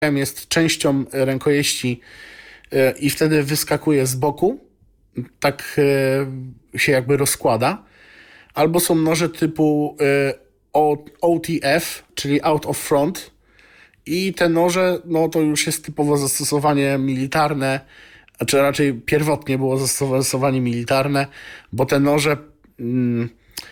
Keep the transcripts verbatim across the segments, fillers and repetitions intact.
jest częścią rękojeści i wtedy wyskakuje z boku, tak się jakby rozkłada. Albo są noże typu O T F, czyli out of front, i te noże, no to już jest typowo zastosowanie militarne, czy raczej pierwotnie było zastosowanie militarne, bo te noże mm,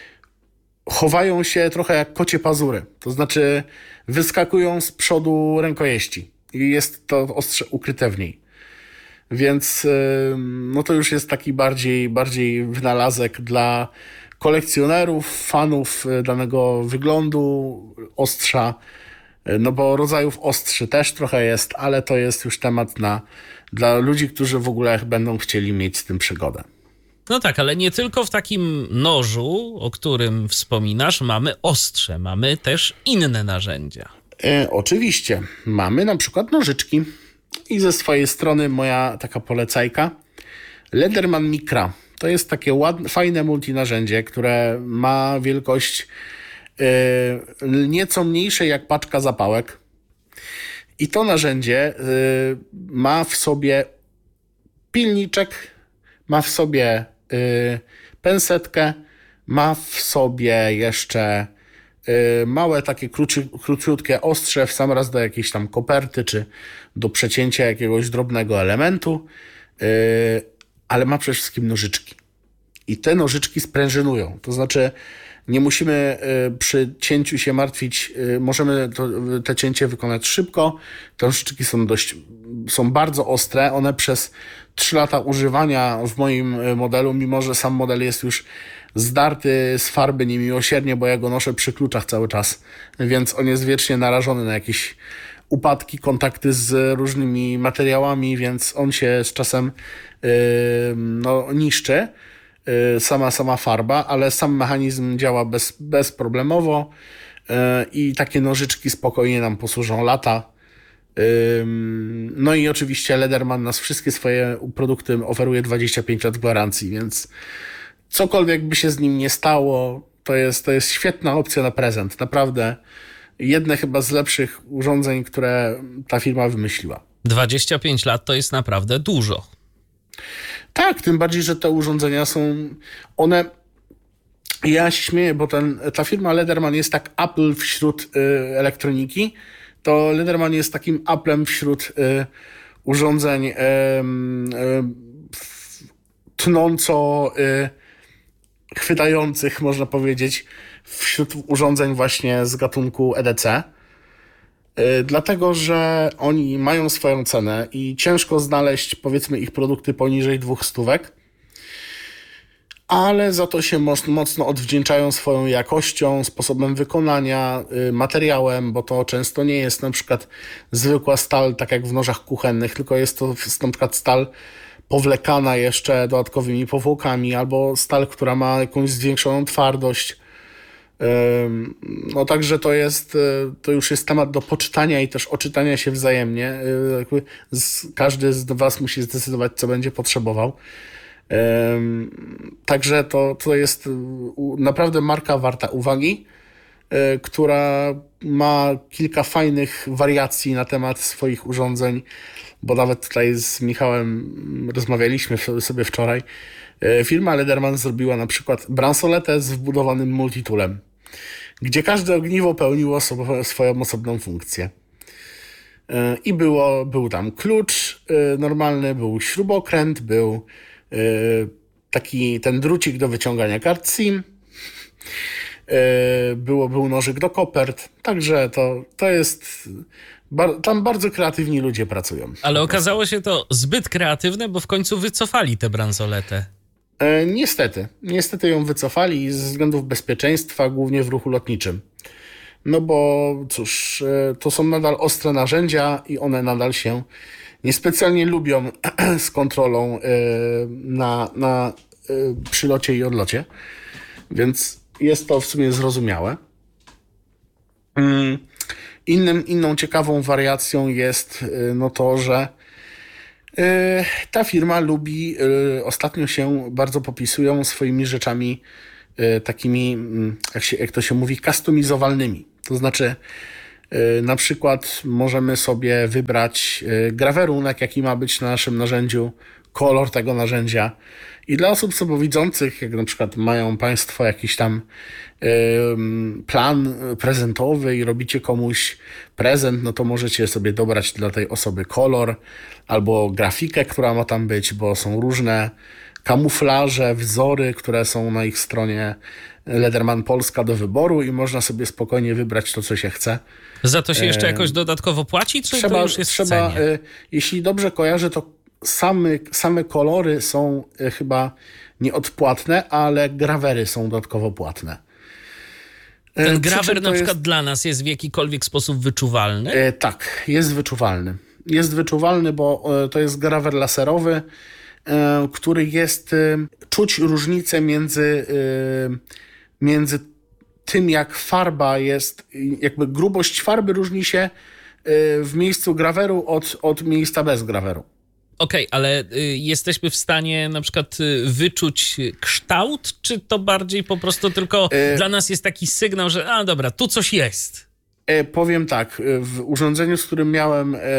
chowają się trochę jak kocie pazury, to znaczy wyskakują z przodu rękojeści i jest to ostrze ukryte w niej. Więc no to już jest taki bardziej, bardziej wynalazek dla kolekcjonerów, fanów danego wyglądu ostrza, no bo rodzajów ostrzy też trochę jest, ale to jest już temat na, dla ludzi, którzy w ogóle będą chcieli mieć z tym przygodę. No tak, ale nie tylko w takim nożu, o którym wspominasz, mamy ostrze, mamy też inne narzędzia. E, oczywiście. Mamy na przykład nożyczki. I ze swojej strony moja taka polecajka. Lederman Micra. To jest takie ładne, fajne multinarzędzie, które ma wielkość yy, nieco mniejszej jak paczka zapałek. I to narzędzie yy, ma w sobie pilniczek, ma w sobie yy, pensetkę, ma w sobie jeszcze yy, małe takie króci, króciutkie ostrze w sam raz do jakiejś tam koperty, czy do przecięcia jakiegoś drobnego elementu, yy, ale ma przede wszystkim nożyczki. I te nożyczki sprężynują. To znaczy nie musimy yy, przy cięciu się martwić, yy, możemy to, te cięcie wykonać szybko. Te nożyczki są dość, są bardzo ostre. One przez trzy lata używania w moim modelu, mimo że sam model jest już zdarty z farby niemiłosiernie, bo ja go noszę przy kluczach cały czas, więc on jest wiecznie narażony na jakieś upadki, kontakty z różnymi materiałami, więc on się z czasem yy, no, niszczy, yy, sama, sama farba, ale sam mechanizm działa bez, bezproblemowo yy, i takie nożyczki spokojnie nam posłużą lata. Yy, no i oczywiście Lederman nas wszystkie swoje produkty oferuje dwadzieścia pięć lat gwarancji, więc cokolwiek by się z nim nie stało, to jest, to jest świetna opcja na prezent. Naprawdę jedne chyba z lepszych urządzeń, które ta firma wymyśliła. dwadzieścia pięć lat to jest naprawdę dużo. Tak, tym bardziej, że te urządzenia są, one, ja się śmieję, bo ten, ta firma Lederman jest tak Apple wśród y, elektroniki, to Lederman jest takim Applem wśród y, urządzeń y, y, tnąco y, chwytających, można powiedzieć, wśród urządzeń właśnie z gatunku E D C. Yy, dlatego, że oni mają swoją cenę i ciężko znaleźć, powiedzmy, ich produkty poniżej dwóch stówek, ale za to się mocno odwdzięczają swoją jakością, sposobem wykonania, yy, materiałem, bo to często nie jest na przykład zwykła stal, tak jak w nożach kuchennych, tylko jest to na przykład stal powlekana jeszcze dodatkowymi powłokami, albo stal, która ma jakąś zwiększoną twardość. No także to jest, to już jest temat do poczytania i też oczytania się wzajemnie. Każdy z was musi zdecydować, co będzie potrzebował. Także to, to jest naprawdę marka warta uwagi, która ma kilka fajnych wariacji na temat swoich urządzeń, bo nawet tutaj z Michałem rozmawialiśmy sobie wczoraj. Firma Lederman zrobiła na przykład bransoletę z wbudowanym multitoolem, gdzie każde ogniwo pełniło sobie swoją osobną funkcję. I było, był tam klucz normalny, był śrubokręt, był taki ten drucik do wyciągania kart SIM, było, był nożyk do kopert, także to, to jest... Tam bardzo kreatywni ludzie pracują. Ale okazało się to zbyt kreatywne, bo w końcu wycofali tę bransoletę. E, niestety. Niestety ją wycofali ze względów bezpieczeństwa, głównie w ruchu lotniczym. No bo cóż, e, to są nadal ostre narzędzia i one nadal się niespecjalnie lubią z kontrolą e, na, na e, przylocie i odlocie. Więc jest to w sumie zrozumiałe. Mm. Innym, inną ciekawą wariacją jest no to, że yy, ta firma lubi, yy, ostatnio się bardzo popisują swoimi rzeczami yy, takimi, yy, jak, się, jak to się mówi, customizowalnymi. To znaczy Na przykład możemy sobie wybrać grawerunek, jaki ma być na naszym narzędziu, kolor tego narzędzia. I dla osób słabowidzących, jak na przykład mają Państwo jakiś tam plan prezentowy i robicie komuś prezent, no to możecie sobie dobrać dla tej osoby kolor albo grafikę, która ma tam być, bo są różne kamuflaże, wzory, które są na ich stronie Lederman Polska do wyboru i można sobie spokojnie wybrać to, co się chce. Za to się jeszcze jakoś dodatkowo płaci, czy trzeba, to już jest trzeba, w cenie? Jeśli dobrze kojarzę, to same, same kolory są chyba nieodpłatne, ale grawery są dodatkowo płatne. Ten grawer na przykład jest... dla nas jest w jakikolwiek sposób wyczuwalny? E, tak, jest wyczuwalny. Jest wyczuwalny, bo to jest grawer laserowy, e, który jest... E, czuć różnicę między, e, między tym, jak farba jest, jakby grubość farby różni się e, w miejscu graweru od, od miejsca bez graweru. Okej, okay, ale y, jesteśmy w stanie na przykład y, wyczuć kształt, czy to bardziej po prostu tylko e... dla nas jest taki sygnał, że a dobra, tu coś jest? E, powiem tak, w urządzeniu, z którym miałem e,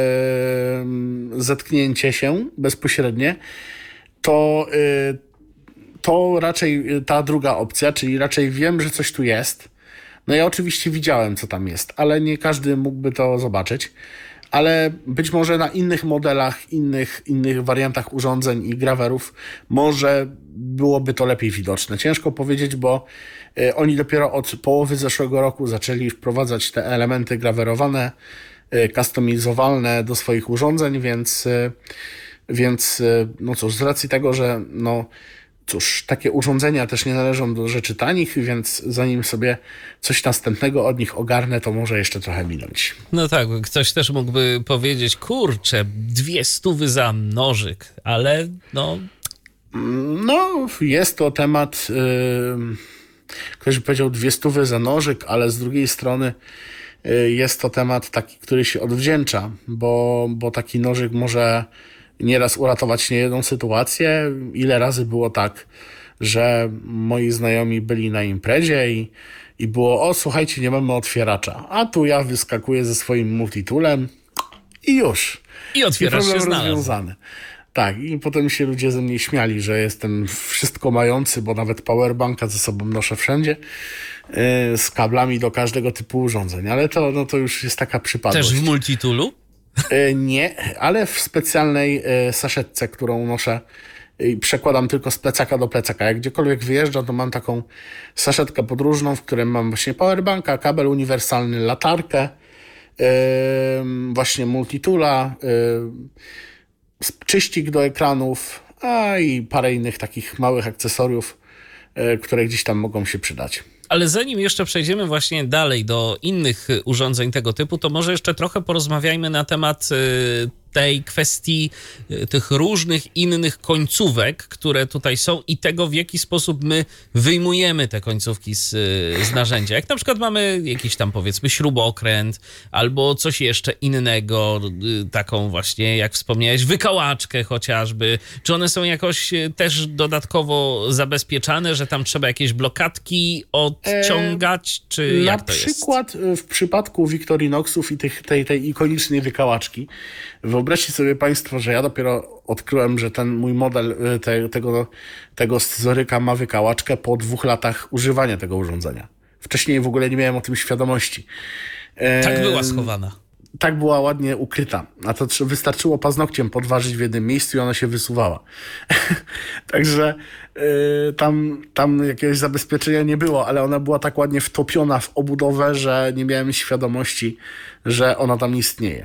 zetknięcie się bezpośrednie, to, e, to raczej ta druga opcja, czyli raczej wiem, że coś tu jest. No ja oczywiście widziałem, co tam jest, ale nie każdy mógłby to zobaczyć. Ale być może na innych modelach, innych, innych wariantach urządzeń i grawerów może byłoby to lepiej widoczne. Ciężko powiedzieć, bo y, oni dopiero od połowy zeszłego roku zaczęli wprowadzać te elementy grawerowane, y, customizowalne do swoich urządzeń, więc, y, więc y, no cóż, z racji tego, że no cóż, takie urządzenia też nie należą do rzeczy tanich, więc zanim sobie coś następnego od nich ogarnę, to może jeszcze trochę minąć. No tak, ktoś też mógłby powiedzieć, kurczę, dwie stówy za nożyk, ale no... No, jest to temat, yy, ktoś by powiedział dwie stówy za nożyk, ale z drugiej strony yy, jest to temat taki, który się odwdzięcza, bo, bo taki nożyk może nieraz uratować niejedną sytuację. Ile razy było tak, że moi znajomi byli na imprezie i, i było, o słuchajcie, nie mamy otwieracza, a tu ja wyskakuję ze swoim multitoolem i już. I otwieracz się znalazł. Rozwiązany. Tak, i potem się ludzie ze mnie śmiali, że jestem wszystko mający, bo nawet powerbanka ze sobą noszę wszędzie, yy, z kablami do każdego typu urządzeń, ale to, no, to już jest taka przypadłość. Też w multitoolu? Nie, ale w specjalnej saszetce, którą noszę i przekładam tylko z plecaka do plecaka. Jak gdziekolwiek wyjeżdżam, to mam taką saszetkę podróżną, w której mam właśnie powerbanka, kabel uniwersalny, latarkę, yy, właśnie multitoola, yy, czyścik do ekranów, a i parę innych takich małych akcesoriów, yy, które gdzieś tam mogą się przydać. Ale zanim jeszcze przejdziemy właśnie dalej do innych urządzeń tego typu, to może jeszcze trochę porozmawiajmy na temat tej kwestii tych różnych innych końcówek, które tutaj są i tego, w jaki sposób my wyjmujemy te końcówki z, z narzędzia. Jak na przykład mamy jakiś tam, powiedzmy, śrubokręt albo coś jeszcze innego, taką właśnie, jak wspomniałeś, wykałaczkę chociażby. Czy one są jakoś też dodatkowo zabezpieczane, że tam trzeba jakieś blokadki odciągać, czy e, jak to jest? Na przykład w przypadku Victorinoxów i tych, tej, tej ikonicznej wykałaczki, wyobraźcie sobie Państwo, że ja dopiero odkryłem, że ten mój model te, tego, tego scyzoryka ma wykałaczkę po dwóch latach używania tego urządzenia. Wcześniej w ogóle nie miałem o tym świadomości. Tak była schowana. Tak była ładnie ukryta. A to wystarczyło paznokciem podważyć w jednym miejscu i ona się wysuwała. Także yy, tam, tam jakiegoś zabezpieczenia nie było, ale ona była tak ładnie wtopiona w obudowę, że nie miałem świadomości, że ona tam istnieje.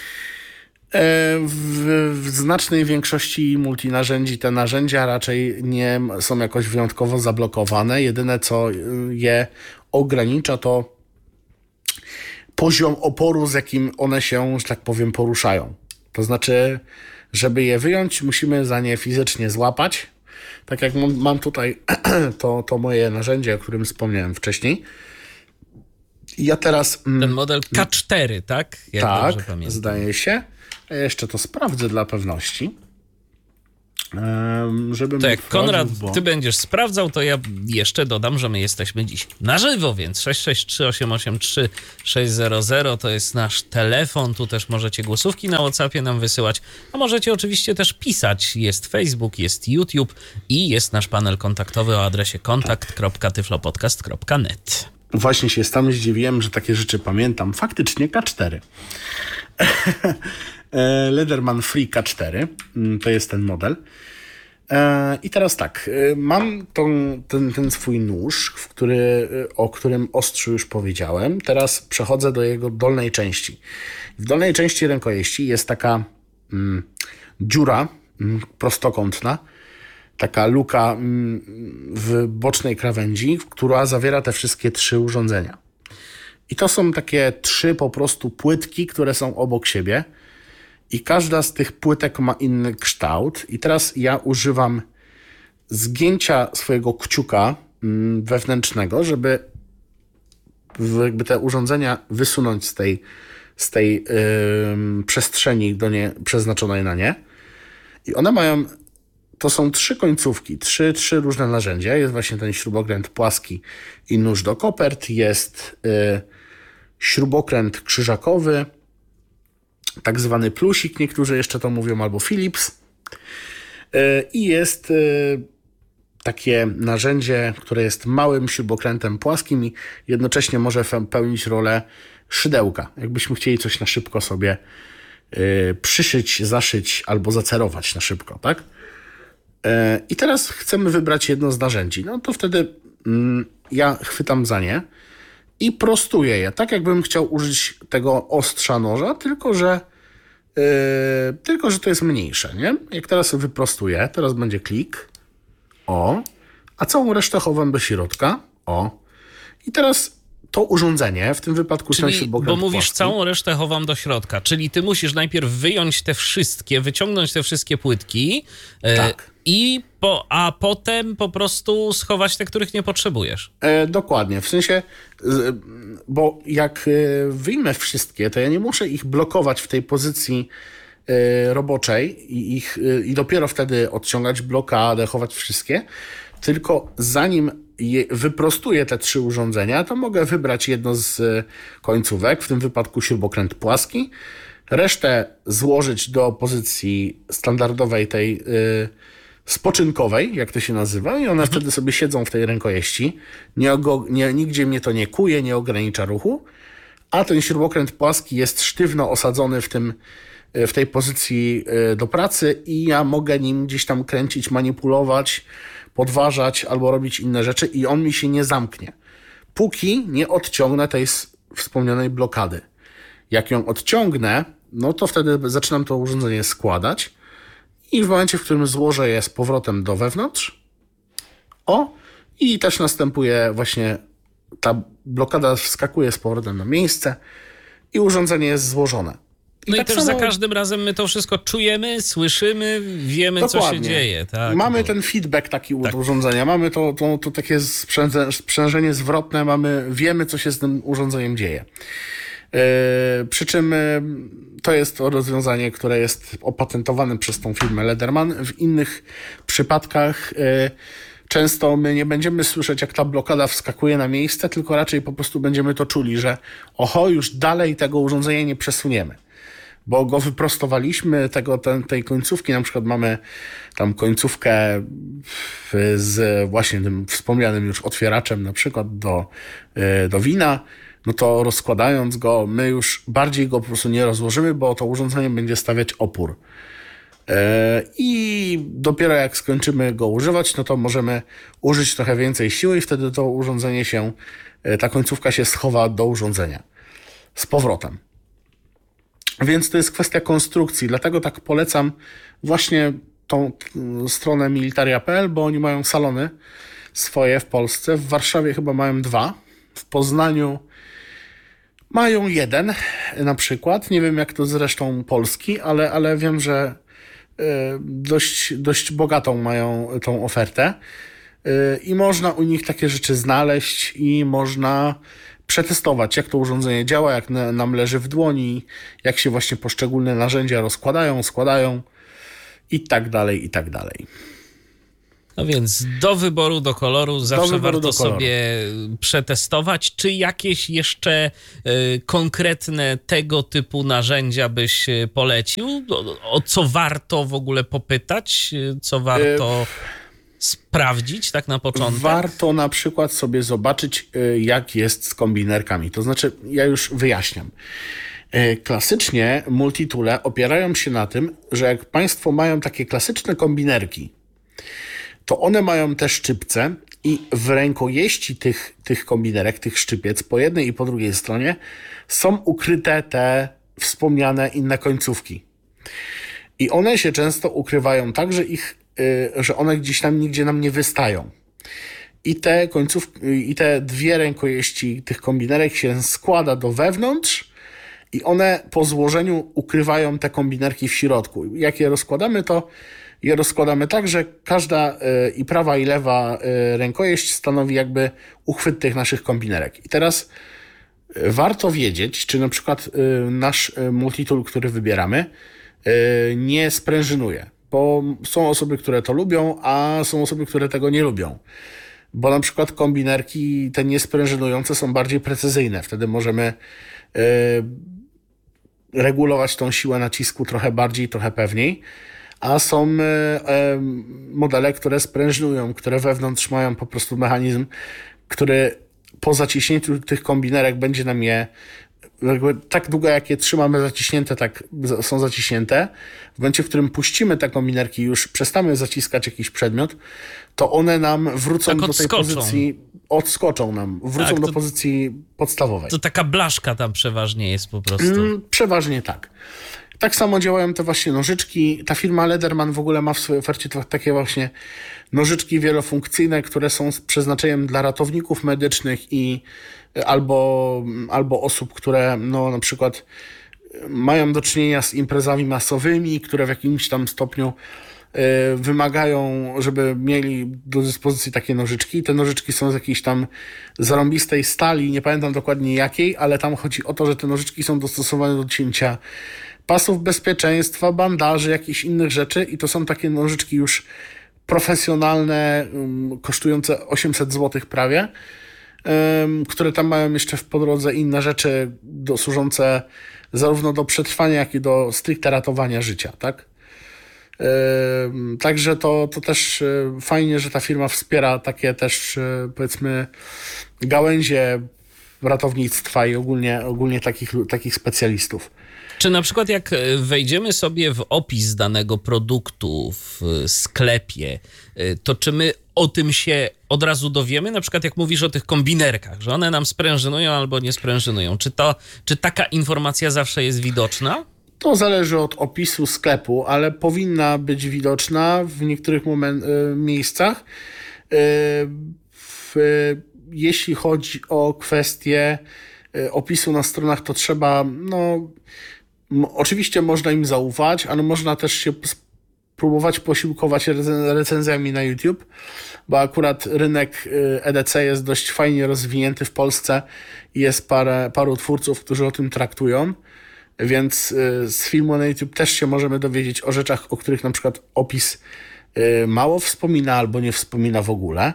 W, w znacznej większości multinarzędzi te narzędzia raczej nie są jakoś wyjątkowo zablokowane. Jedyne, co je ogranicza, to poziom oporu, z jakim one się, że tak powiem, poruszają. To znaczy, żeby je wyjąć, musimy za nie fizycznie złapać. Tak jak mam, mam tutaj to, to moje narzędzie, o którym wspomniałem wcześniej. Ja teraz... Ten model K cztery, tak? Jak tak, zdaje się. Ja jeszcze to sprawdzę dla pewności. Żebym to jak Konrad, bo... ty będziesz sprawdzał, to ja jeszcze dodam, że my jesteśmy dziś na żywo, więc sześć sześć trzy, osiem osiem trzy, sześć zero zero to jest nasz telefon. Tu też możecie głosówki na WhatsAppie nam wysyłać, a możecie oczywiście też pisać. Jest Facebook, jest YouTube i jest nasz panel kontaktowy o adresie kontakt kropka tyflopodcast kropka net. Właśnie się sam zdziwiłem, że takie rzeczy pamiętam. Faktycznie K cztery. Lederman Free K cztery, to jest ten model. I teraz tak, mam tą, ten, ten swój nóż, w który, o którym ostrzu już powiedziałem. Teraz przechodzę do jego dolnej części. W dolnej części rękojeści jest taka mm, dziura mm, prostokątna, taka luka mm, w bocznej krawędzi, która zawiera te wszystkie trzy urządzenia. I to są takie trzy po prostu płytki, które są obok siebie. I każda z tych płytek ma inny kształt. I teraz ja używam zgięcia swojego kciuka wewnętrznego, żeby jakby te urządzenia wysunąć z tej, z tej yy, przestrzeni do nie, przeznaczonej na nie. I one mają, to są trzy końcówki, trzy, trzy różne narzędzia. Jest właśnie ten śrubokręt płaski i nóż do kopert. Jest yy, śrubokręt krzyżakowy, tak zwany plusik, niektórzy jeszcze to mówią, albo Philips. I jest takie narzędzie, które jest małym śrubokrętem płaskim i jednocześnie może pełnić rolę szydełka. Jakbyśmy chcieli coś na szybko sobie przyszyć, zaszyć albo zacerować na szybko, tak? I teraz chcemy wybrać jedno z narzędzi. No to wtedy ja chwytam za nie i prostuję je, tak jakbym chciał użyć tego ostrza noża, tylko że, yy, tylko że to jest mniejsze, nie? Jak teraz wyprostuję, teraz będzie klik, o, a całą resztę chowam do środka, o, i teraz to urządzenie, w tym wypadku czyli, ten śrubokręt bo mówisz płaski, całą resztę chowam do środka, czyli ty musisz najpierw wyjąć te wszystkie, wyciągnąć te wszystkie płytki, tak. yy, i po, a potem po prostu schować te, których nie potrzebujesz. E, dokładnie, w sensie, bo jak wyjmę wszystkie, to ja nie muszę ich blokować w tej pozycji e, roboczej i, ich, i dopiero wtedy odciągać blokadę, chować wszystkie, tylko zanim je, wyprostuję te trzy urządzenia, to mogę wybrać jedno z końcówek, w tym wypadku śrubokręt płaski, resztę złożyć do pozycji standardowej tej y, spoczynkowej, jak to się nazywa, i one mhm. wtedy sobie siedzą w tej rękojeści. Nie, nie, nigdzie mnie to nie kuje, nie ogranicza ruchu, a ten śrubokręt płaski jest sztywno osadzony w, tym, w tej pozycji do pracy i ja mogę nim gdzieś tam kręcić, manipulować, podważać albo robić inne rzeczy i on mi się nie zamknie, póki nie odciągnę tej wspomnianej blokady. Jak ją odciągnę, no to wtedy zaczynam to urządzenie składać i w momencie, w którym złożę je z powrotem do wewnątrz, o, i też następuje właśnie ta blokada wskakuje z powrotem na miejsce i urządzenie jest złożone. I no tak i też samo... za każdym razem my to wszystko czujemy, słyszymy, wiemy, Dokładnie. co się dzieje. Tak? Mamy bo... ten feedback taki tak. urządzenia, mamy to, to, to takie sprzężenie zwrotne, mamy, wiemy, co się z tym urządzeniem dzieje. Yy, przy czym yy, to jest to rozwiązanie, które jest opatentowane przez tą firmę Lederman. W innych przypadkach yy, często my nie będziemy słyszeć, jak ta blokada wskakuje na miejsce, tylko raczej po prostu będziemy to czuli, że oho, już dalej tego urządzenia nie przesuniemy, bo go wyprostowaliśmy, tego, ten, tej końcówki, na przykład mamy tam końcówkę z właśnie tym wspomnianym już otwieraczem na przykład do, yy, do wina, no to rozkładając go, my już bardziej go po prostu nie rozłożymy, bo to urządzenie będzie stawiać opór. I dopiero jak skończymy go używać, no to możemy użyć trochę więcej siły i wtedy to urządzenie się, ta końcówka się schowa do urządzenia z powrotem. Więc to jest kwestia konstrukcji, dlatego tak polecam właśnie tą stronę militaria kropka p l, bo oni mają salony swoje w Polsce. W Warszawie chyba mają dwa, w Poznaniu mają jeden na przykład. Nie wiem, jak to z resztą Polski, ale, ale wiem, że dość, dość bogatą mają tą ofertę i można u nich takie rzeczy znaleźć i można przetestować, jak to urządzenie działa, jak nam leży w dłoni, jak się właśnie poszczególne narzędzia rozkładają, składają i tak dalej, i tak dalej. No więc do wyboru, do koloru zawsze do warto do sobie przetestować. Czy jakieś jeszcze y, konkretne tego typu narzędzia byś polecił? O, o co warto w ogóle popytać? Co warto y sprawdzić tak na początek? Warto na przykład sobie zobaczyć, jak jest z kombinerkami. To znaczy, ja już wyjaśniam. Klasycznie multitoole opierają się na tym, że jak państwo mają takie klasyczne kombinerki, to one mają te szczypce i w rękojeści tych, tych kombinerek, tych szczypiec po jednej i po drugiej stronie są ukryte te wspomniane inne końcówki. I one się często ukrywają tak, że ich, yy, że one gdzieś tam nigdzie nam nie wystają. I te końcówki, i te dwie rękojeści tych kombinerek się składa do wewnątrz i one po złożeniu ukrywają te kombinerki w środku. Jak je rozkładamy, to je rozkładamy tak, że każda y, i prawa i lewa y, rękojeść stanowi jakby uchwyt tych naszych kombinerek. I teraz y, warto wiedzieć, czy na przykład y, nasz y, multitool, który wybieramy, y, nie sprężynuje. Bo są osoby, które to lubią, a są osoby, które tego nie lubią. Bo na przykład kombinerki te niesprężynujące są bardziej precyzyjne. Wtedy możemy y, regulować tą siłę nacisku trochę bardziej, trochę pewniej. A są y, y, modele, które sprężynują, które wewnątrz mają po prostu mechanizm, który po zaciśnięciu tych kombinerek będzie nam je jakby tak długo jak je trzymamy zaciśnięte, tak są zaciśnięte. W momencie, w którym puścimy te kombinerki, już przestamy zaciskać jakiś przedmiot, to one nam wrócą tak do tej pozycji, odskoczą nam, wrócą tak, to, do pozycji podstawowej. To taka blaszka tam przeważnie jest po prostu. Mm, przeważnie tak. Tak samo działają te właśnie nożyczki. Ta firma Lederman w ogóle ma w swojej ofercie takie właśnie nożyczki wielofunkcyjne, które są z przeznaczeniem dla ratowników medycznych i albo, albo osób, które no, na przykład mają do czynienia z imprezami masowymi, które w jakimś tam stopniu y, wymagają, żeby mieli do dyspozycji takie nożyczki. Te nożyczki są z jakiejś tam zarąbistej stali, nie pamiętam dokładnie jakiej, ale tam chodzi o to, że te nożyczki są dostosowane do cięcia pasów bezpieczeństwa, bandaży, jakichś innych rzeczy i to są takie nożyczki już profesjonalne, um, kosztujące osiemset złotych prawie, um, które tam mają jeszcze w podrodze inne rzeczy do, służące zarówno do przetrwania, jak i do stricte ratowania życia, tak? Um, także to, to też um, fajnie, że ta firma wspiera takie też um, powiedzmy gałęzie ratownictwa i ogólnie, ogólnie takich, takich specjalistów. Czy na przykład jak wejdziemy sobie w opis danego produktu w sklepie, to czy my o tym się od razu dowiemy? Na przykład jak mówisz o tych kombinerkach, że one nam sprężynują albo nie sprężynują. Czy, to, czy taka informacja zawsze jest widoczna? To zależy od opisu sklepu, ale powinna być widoczna w niektórych moment, y, miejscach. Y, w, jeśli chodzi o kwestię y, opisu na stronach, to trzeba, no oczywiście można im zaufać, ale można też się spróbować posiłkować recenzjami na YouTube, bo akurat rynek E D C jest dość fajnie rozwinięty w Polsce i jest parę, paru twórców, którzy o tym traktują, więc z filmu na YouTube też się możemy dowiedzieć o rzeczach, o których na przykład opis mało wspomina albo nie wspomina w ogóle.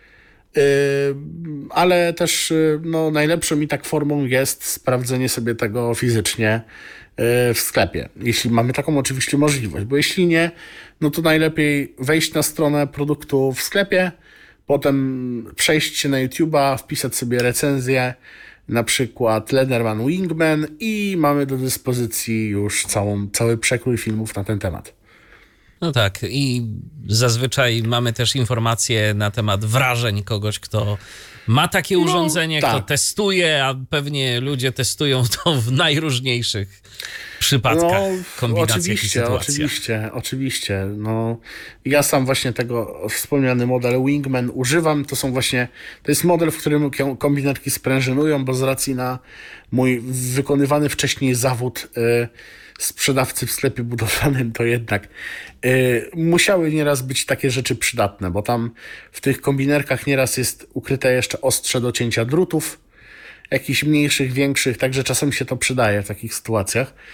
Ale też no, najlepszą i tak formą jest sprawdzenie sobie tego fizycznie w sklepie, jeśli mamy taką oczywiście możliwość, bo jeśli nie, no to najlepiej wejść na stronę produktu w sklepie, potem przejść się na YouTube'a, wpisać sobie recenzję, na przykład Lederman Wingman i mamy do dyspozycji już całą, cały przekrój filmów na ten temat. No tak, i zazwyczaj mamy też informacje na temat wrażeń kogoś, kto ma takie no, urządzenie, tak. Kto testuje, a pewnie ludzie testują to w najróżniejszych przypadkach, no, kombinacjach oczywiście, i sytuacjach. Oczywiście, oczywiście. No, ja sam właśnie tego wspomniany model Wingman używam. To są właśnie, to jest model, w którym kombinatki sprężynują, bo z racji na mój wykonywany wcześniej zawód y, sprzedawcy w sklepie budowlanym, to jednak y, musiały nieraz być takie rzeczy przydatne, bo tam w tych kombinerkach nieraz jest ukryte jeszcze ostrze do cięcia drutów, jakichś mniejszych, większych, także czasem się to przydaje w takich sytuacjach.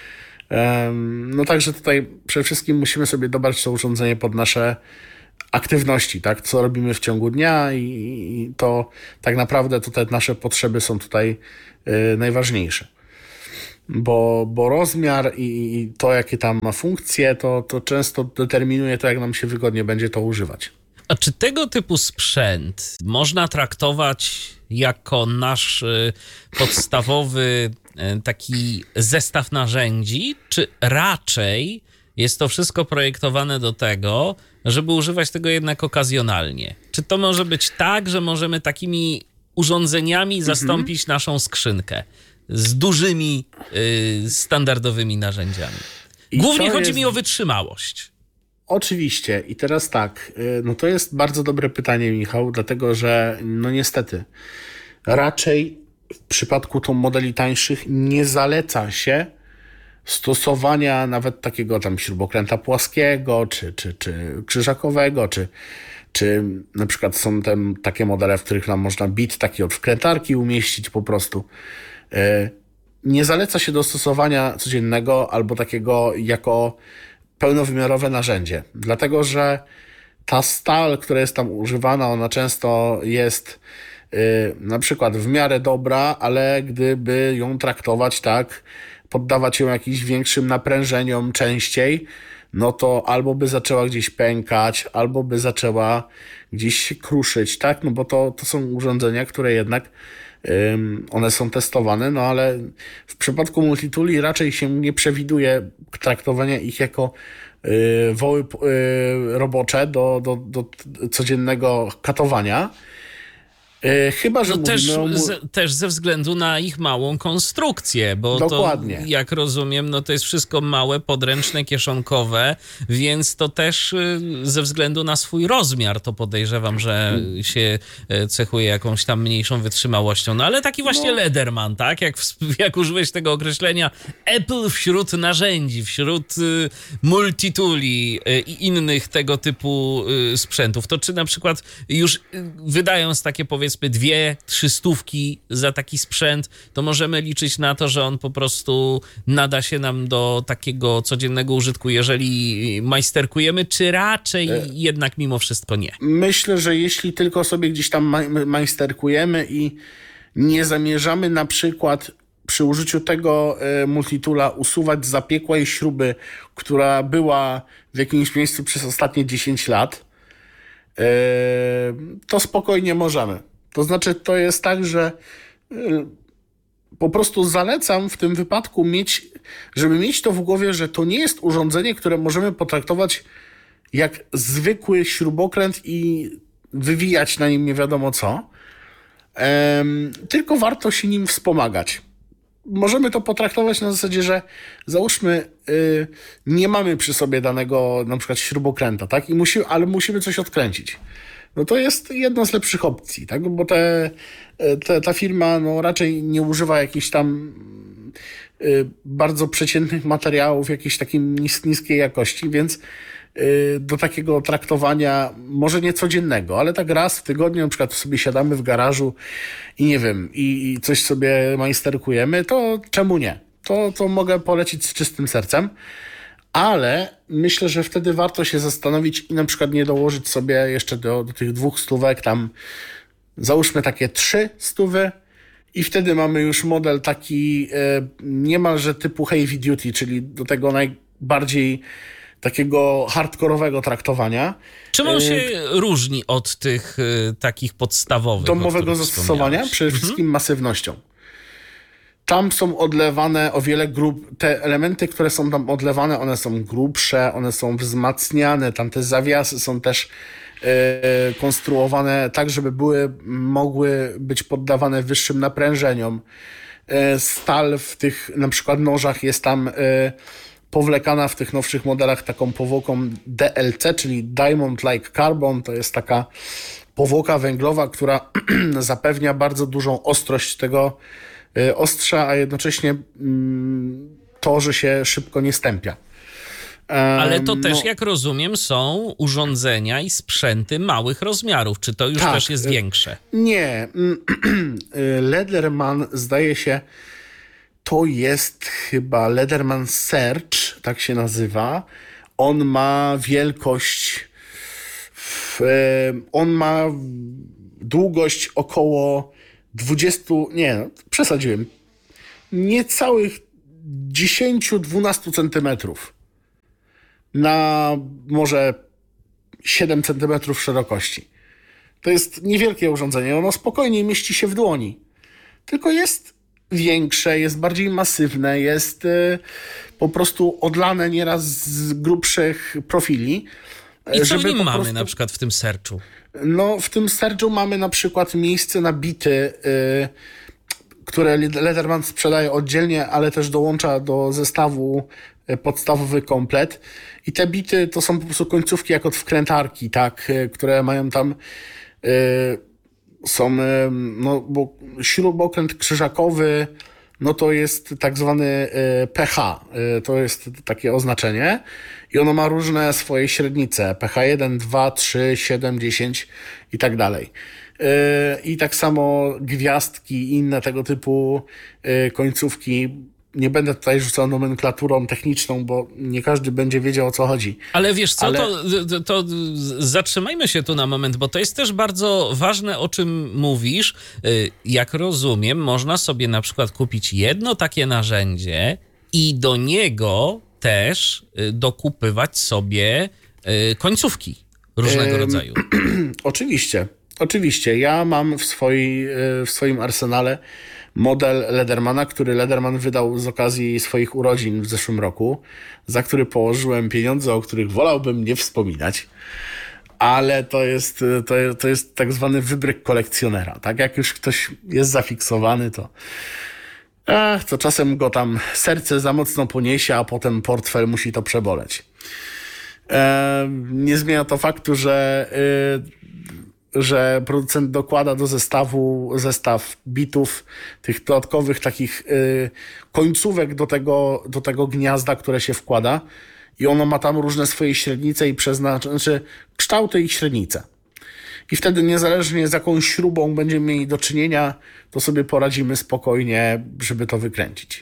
No także tutaj przede wszystkim musimy sobie dobrać to urządzenie pod nasze aktywności, tak? Co robimy w ciągu dnia i to tak naprawdę tutaj nasze potrzeby są tutaj najważniejsze. Bo, bo rozmiar i to, jakie tam ma funkcje, to, to często determinuje to, jak nam się wygodnie będzie to używać. A czy tego typu sprzęt można traktować jako nasz podstawowy taki zestaw narzędzi, czy raczej jest to wszystko projektowane do tego, żeby używać tego jednak okazjonalnie? Czy to może być tak, że możemy takimi urządzeniami zastąpić mhm. naszą skrzynkę z dużymi, y, standardowymi narzędziami? I Głównie chodzi jest... mi o wytrzymałość. Oczywiście. I teraz tak, no to jest bardzo dobre pytanie, Michał, dlatego że no niestety raczej w przypadku tą modeli tańszych nie zaleca się stosowania nawet takiego tam śrubokręta płaskiego, czy, czy, czy krzyżakowego, czy, czy na przykład są tam takie modele, w których nam można bit taki od wkrętarki umieścić po prostu. Nie zaleca się do stosowania codziennego albo takiego jako pełnowymiarowe narzędzie, dlatego że ta stal, która jest tam używana, ona często jest yy, na przykład w miarę dobra, ale gdyby ją traktować tak, poddawać ją jakimś większym naprężeniom częściej, no to albo by zaczęła gdzieś pękać, albo by zaczęła gdzieś się kruszyć, tak? No bo to, to są urządzenia, które jednak one są testowane, no ale w przypadku multitooli raczej się nie przewiduje traktowania ich jako woły robocze do, do, do codziennego katowania. Chyba, że no też, o... z, też ze względu na ich małą konstrukcję, bo Dokładnie. to, jak rozumiem, no to jest wszystko małe, podręczne, kieszonkowe, więc to też ze względu na swój rozmiar to podejrzewam, że się cechuje jakąś tam mniejszą wytrzymałością. No ale taki właśnie no. Lederman, tak? Jak, jak użyłeś tego określenia, Apple wśród narzędzi, wśród multitooli i innych tego typu sprzętów. To czy na przykład już wydając takie powiedzmy dwie, trzy stówki za taki sprzęt, to możemy liczyć na to, że on po prostu nada się nam do takiego codziennego użytku, jeżeli majsterkujemy, czy raczej jednak mimo wszystko nie? Myślę, że jeśli tylko sobie gdzieś tam majsterkujemy i nie zamierzamy na przykład przy użyciu tego multitoola usuwać zapiekłej śruby, która była w jakimś miejscu przez ostatnie dziesięć lat, to spokojnie możemy. To znaczy, to jest tak, że po prostu zalecam w tym wypadku mieć, żeby mieć to w głowie, że to nie jest urządzenie, które możemy potraktować jak zwykły śrubokręt i wywijać na nim nie wiadomo co, tylko warto się nim wspomagać. Możemy to potraktować na zasadzie, że załóżmy, yy, nie mamy przy sobie danego na przykład śrubokręta, tak? I musi, ale musimy coś odkręcić. No to jest jedna z lepszych opcji, tak? Bo te, te, ta firma no, raczej nie używa jakichś tam yy, bardzo przeciętnych materiałów, jakiejś takiej nis, niskiej jakości, więc yy, do takiego traktowania, może nie codziennego, ale tak raz w tygodniu, na przykład sobie siadamy w garażu i nie wiem, i, i coś sobie majsterkujemy, to czemu nie? To, to mogę polecić z czystym sercem, ale myślę, że wtedy warto się zastanowić i na przykład nie dołożyć sobie jeszcze do, do tych dwóch stówek, tam załóżmy takie trzy stówy i wtedy mamy już model taki e, niemalże typu heavy duty, czyli do tego najbardziej takiego hardkorowego traktowania. Czym on się y- różni od tych y, takich podstawowych? Domowego zastosowania? Przede mhm. wszystkim masywnością. Tam są odlewane o wiele grub... Te elementy, które są tam odlewane, one są grubsze, one są wzmacniane. Tam te zawiasy są też y, konstruowane tak, żeby były, mogły być poddawane wyższym naprężeniom. Y, stal w tych na przykład nożach jest tam... Y, powlekana w tych nowszych modelach taką powłoką D L C, czyli Diamond Like Carbon. To jest taka powłoka węglowa, która zapewnia bardzo dużą ostrość tego ostrza, a jednocześnie to, że się szybko nie stępia. Ale to też, no, jak rozumiem, są urządzenia i sprzęty małych rozmiarów. Czy to już tak, też jest większe? Nie. Lederman, zdaje się, to jest chyba Lederman Search, tak się nazywa. On ma wielkość, w, on ma długość około dwadzieścia, nie, no, przesadziłem, niecałych dziesięć do dwunastu centymetrów na może siedem centymetrów szerokości. To jest niewielkie urządzenie, ono spokojnie mieści się w dłoni. Tylko jest większe, jest bardziej masywne, jest y, po prostu odlane nieraz z grubszych profili. I co w nim mamy prostu, na przykład w tym serczu? No w tym serczu mamy na przykład miejsce na bity, y, które Lederman sprzedaje oddzielnie, ale też dołącza do zestawu podstawowy komplet. I te bity to są po prostu końcówki jak od wkrętarki, tak, które mają tam y, są, y, no bo śrubokręt krzyżakowy, no to jest tak zwany y, P H, y, to jest takie oznaczenie i ono ma różne swoje średnice, P H jeden, dwa, trzy, siedem, dziesięć i tak dalej. I tak samo gwiazdki i inne tego typu końcówki. Nie będę tutaj rzucał nomenklaturą techniczną, bo nie każdy będzie wiedział, o co chodzi. Ale wiesz co, Ale... To, to, to zatrzymajmy się tu na moment, bo to jest też bardzo ważne, o czym mówisz. Jak rozumiem, można sobie na przykład kupić jedno takie narzędzie i do niego też dokupywać sobie końcówki różnego ym... rodzaju. Oczywiście. Oczywiście, ja mam w, swojej, w swoim arsenale model Ledermana, który Lederman wydał z okazji swoich urodzin w zeszłym roku, za który położyłem pieniądze, o których wolałbym nie wspominać, ale to jest, to, to jest tak zwany wybryk kolekcjonera. Tak jak już ktoś jest zafiksowany, to, ach, to czasem go tam serce za mocno poniesie, a potem portfel musi to przeboleć. E, nie zmienia to faktu, że y, że producent dokłada do zestawu zestaw bitów, tych dodatkowych takich y, końcówek do tego, do tego gniazda, które się wkłada i ono ma tam różne swoje średnice i przeznaczenie, znaczy kształty i średnice. I wtedy niezależnie z jaką śrubą będziemy mieli do czynienia, to sobie poradzimy spokojnie, żeby to wykręcić.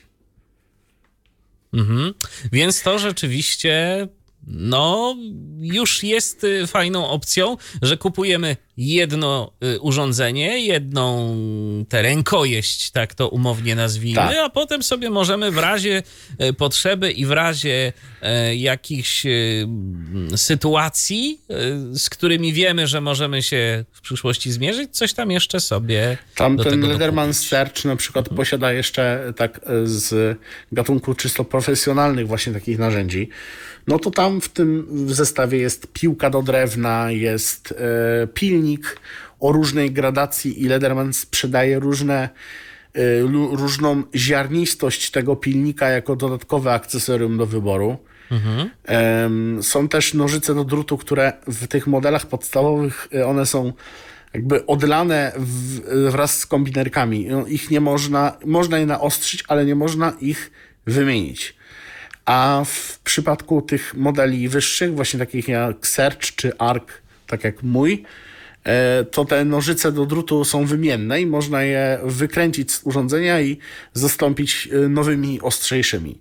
Mhm. Więc to rzeczywiście... No, już jest fajną opcją, że kupujemy jedno urządzenie, jedną tę rękojeść, tak to umownie nazwijmy, tak. A potem sobie możemy w razie potrzeby i w razie jakichś sytuacji, z którymi wiemy, że możemy się w przyszłości zmierzyć, coś tam jeszcze sobie Tam do ten tego Lederman dokupić. Search na przykład mhm. posiada jeszcze tak z gatunku czysto profesjonalnych właśnie takich narzędzi. No to tam w tym w zestawie jest piłka do drewna, jest e, pilnik o różnej gradacji i Lederman sprzedaje różne, e, lu, różną ziarnistość tego pilnika jako dodatkowe akcesorium do wyboru. Mhm. E, są też nożyce do drutu, które w tych modelach podstawowych e, one są jakby odlane w, wraz z kombinerkami. No, ich nie można, można je naostrzyć, ale nie można ich wymienić. A w przypadku tych modeli wyższych, właśnie takich jak Search czy Arc, tak jak mój, to te nożyce do drutu są wymienne i można je wykręcić z urządzenia i zastąpić nowymi, ostrzejszymi,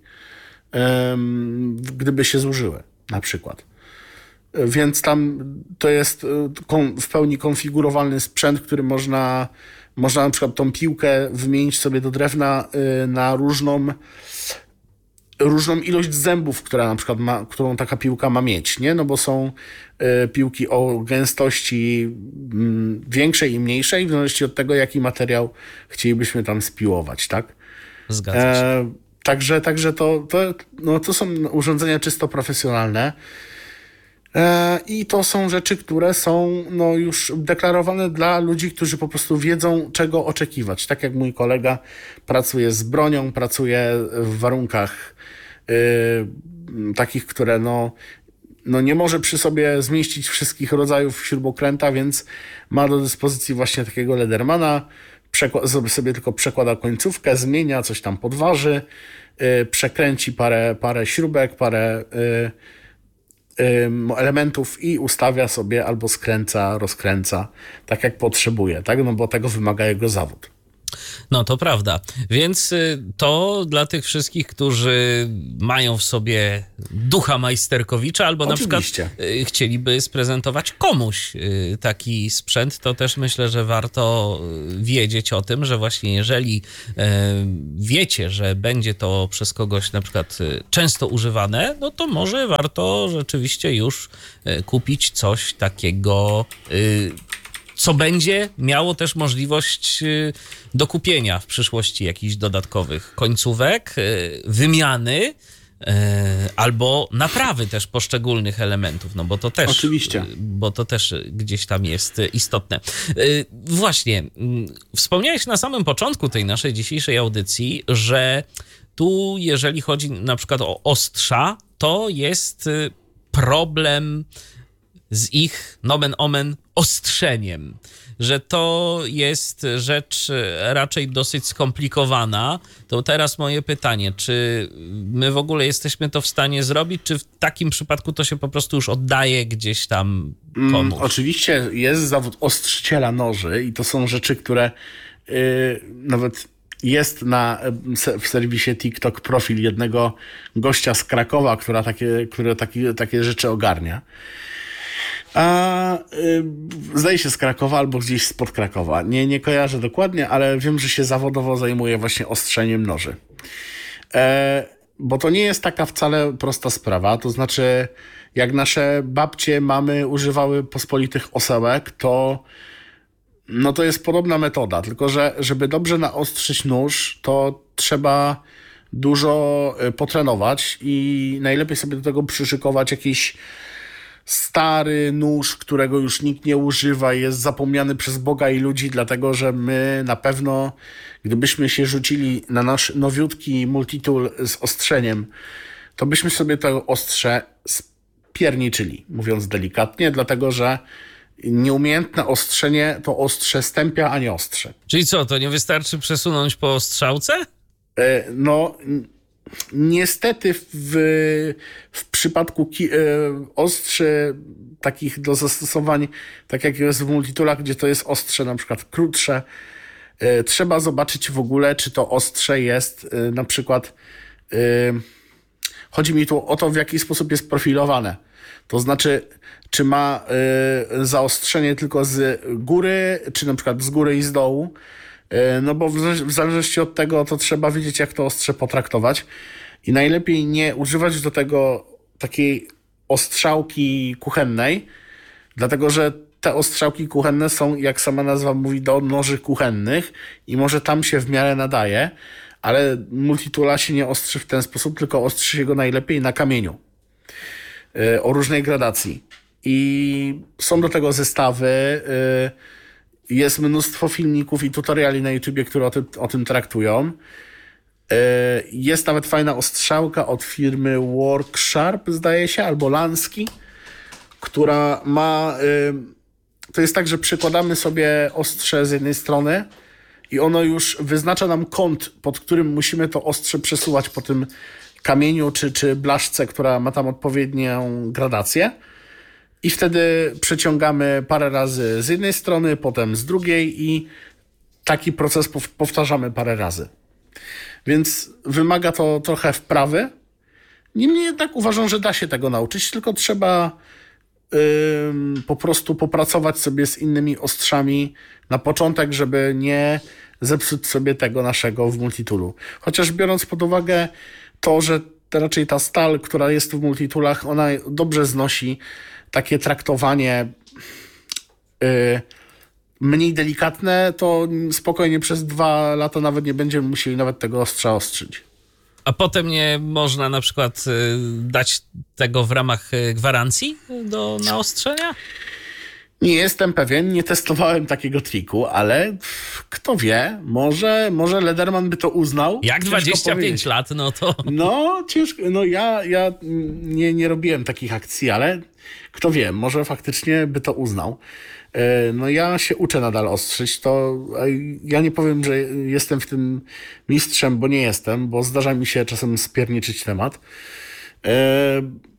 gdyby się zużyły na przykład. Więc tam to jest w pełni konfigurowalny sprzęt, który można, można na przykład tą piłkę wymienić sobie do drewna na różną różną ilość zębów, która na przykład ma, którą taka piłka ma mieć, nie? No bo są y, piłki o gęstości y, większej i mniejszej, w zależności od tego, jaki materiał chcielibyśmy tam spiłować, tak? Zgadza się. E, także także to, to, no, to są urządzenia czysto profesjonalne e, i to są rzeczy, które są no, już deklarowane dla ludzi, którzy po prostu wiedzą, czego oczekiwać. Tak jak mój kolega pracuje z bronią, pracuje w warunkach Yy, takich, które no, no nie może przy sobie zmieścić wszystkich rodzajów śrubokręta, więc ma do dyspozycji właśnie takiego Ledermana, przekła- sobie tylko przekłada końcówkę, zmienia, coś tam podważy, yy, przekręci parę, parę śrubek, parę yy, yy, elementów i ustawia sobie albo skręca, rozkręca, tak jak potrzebuje, tak? No bo tego wymaga jego zawód. No to prawda. Więc y, to dla tych wszystkich, którzy mają w sobie ducha majsterkowicza albo Oczywiście. na przykład y, chcieliby sprezentować komuś y, taki sprzęt, to też myślę, że warto y, wiedzieć o tym, że właśnie jeżeli y, wiecie, że będzie to przez kogoś na przykład y, często używane, no to może warto rzeczywiście już y, kupić coś takiego, y, co będzie miało też możliwość do kupienia w przyszłości jakichś dodatkowych końcówek, wymiany albo naprawy też poszczególnych elementów, no bo to też, Oczywiście. bo to też gdzieś tam jest istotne. Właśnie, wspomniałeś na samym początku tej naszej dzisiejszej audycji, że tu jeżeli chodzi na przykład o ostrza, to jest problem z ich, nomen omen, ostrzeniem, że to jest rzecz raczej dosyć skomplikowana. To teraz moje pytanie, czy my w ogóle jesteśmy to w stanie zrobić, czy w takim przypadku to się po prostu już oddaje gdzieś tam komuś? Mm, oczywiście jest zawód ostrzyciela noży i to są rzeczy, które yy, nawet jest na, w serwisie TikTok profil jednego gościa z Krakowa, która takie, który takie, takie rzeczy ogarnia. A y, zdaje się z Krakowa albo gdzieś spod Krakowa. Nie, nie kojarzę dokładnie, ale wiem, że się zawodowo zajmuje właśnie ostrzeniem noży. E, bo to nie jest taka wcale prosta sprawa. To znaczy, jak nasze babcie, mamy używały pospolitych osełek, to no to jest podobna metoda. Tylko że żeby dobrze naostrzyć nóż, to trzeba dużo potrenować i najlepiej sobie do tego przyszykować jakiś stary nóż, którego już nikt nie używa, jest zapomniany przez Boga i ludzi, dlatego że my na pewno, gdybyśmy się rzucili na nasz nowiutki multitool z ostrzeniem, to byśmy sobie to ostrze spierniczyli, mówiąc delikatnie, dlatego że nieumiejętne ostrzenie to ostrze stępia, a nie ostrze. Czyli co, to nie wystarczy przesunąć po strzałce? E, no... Niestety w, w przypadku ki, e, ostrzy takich do zastosowań, tak jak jest w multitoolach, gdzie to jest ostrze na przykład krótsze, e, trzeba zobaczyć w ogóle, czy to ostrze jest e, na przykład, e, chodzi mi tu o to, w jaki sposób jest profilowane. To znaczy, czy ma e, zaostrzenie tylko z góry, czy na przykład z góry i z dołu. No bo w, w zależności od tego to trzeba wiedzieć, jak to ostrze potraktować i najlepiej nie używać do tego takiej ostrzałki kuchennej, dlatego że te ostrzałki kuchenne są, jak sama nazwa mówi, do noży kuchennych i może tam się w miarę nadaje, ale multitoola się nie ostrzy w ten sposób, tylko ostrzy się go najlepiej na kamieniu yy, o różnej gradacji i są do tego zestawy. Yy, Jest mnóstwo filmików i tutoriali na YouTubie, które o tym, o tym traktują. Jest nawet fajna ostrzałka od firmy Worksharp, zdaje się, albo Lansky, która ma... To jest tak, że przykładamy sobie ostrze z jednej strony i ono już wyznacza nam kąt, pod którym musimy to ostrze przesuwać po tym kamieniu czy, czy blaszce, która ma tam odpowiednią gradację. I wtedy przeciągamy parę razy z jednej strony, potem z drugiej i taki proces powtarzamy parę razy. Więc wymaga to trochę wprawy. Niemniej jednak uważam, że da się tego nauczyć, tylko trzeba yy, po prostu popracować sobie z innymi ostrzami na początek, żeby nie zepsuć sobie tego naszego w multitoolu. Chociaż biorąc pod uwagę to, że raczej ta stal, która jest w multitoolach, ona dobrze znosi takie traktowanie yy, mniej delikatne, to spokojnie przez dwa lata nawet nie będziemy musieli nawet tego ostrza ostrzyć. A potem nie można na przykład y, dać tego w ramach y, gwarancji do naostrzenia? Nie jestem pewien, nie testowałem takiego triku, ale kto wie, może, może Lederman by to uznał. Jak dwadzieścia pięć lat, no to... No, ciężko, no ja, ja nie, nie robiłem takich akcji, ale kto wie, może faktycznie by to uznał. No ja się uczę nadal ostrzyć, to ja nie powiem, że jestem w tym mistrzem, bo nie jestem, bo zdarza mi się czasem spierniczyć temat.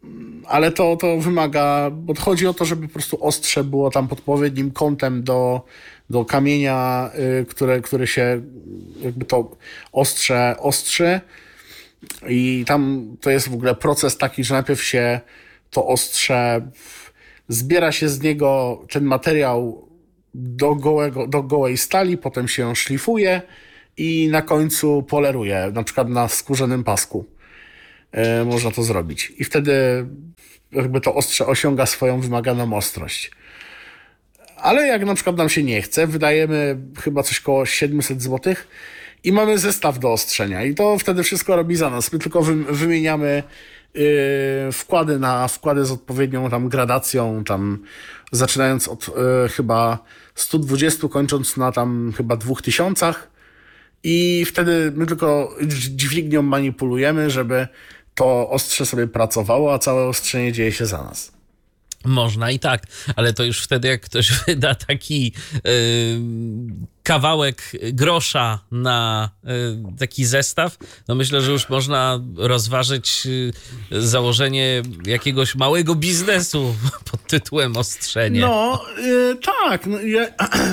ale to, to wymaga, bo chodzi o to, żeby po prostu ostrze było tam odpowiednim kątem do, do kamienia, y, które, które się jakby to ostrze ostrzy. I tam to jest w ogóle proces taki, że najpierw się to ostrze, zbiera się z niego ten materiał do, gołego, do gołej stali, potem się ją szlifuje i na końcu poleruje, na przykład na skórzanym pasku. Yy, można to zrobić. I wtedy jakby to ostrze osiąga swoją wymaganą ostrość. Ale jak na przykład nam się nie chce, wydajemy chyba coś koło siedemset złotych i mamy zestaw do ostrzenia. I to wtedy wszystko robi za nas. My tylko wy, wymieniamy yy, wkłady na wkłady z odpowiednią tam gradacją, tam zaczynając od yy, chyba sto dwadzieścia, kończąc na tam chyba dwóch tysiącach. I wtedy my tylko dźwignią manipulujemy, żeby to ostrze sobie pracowało, a całe ostrzenie dzieje się za nas. Można i tak, ale to już wtedy, jak ktoś wyda taki yy, kawałek grosza na yy, taki zestaw, no myślę, że już można rozważyć yy, założenie jakiegoś małego biznesu pod tytułem ostrzenie. No, yy, tak. No, ja...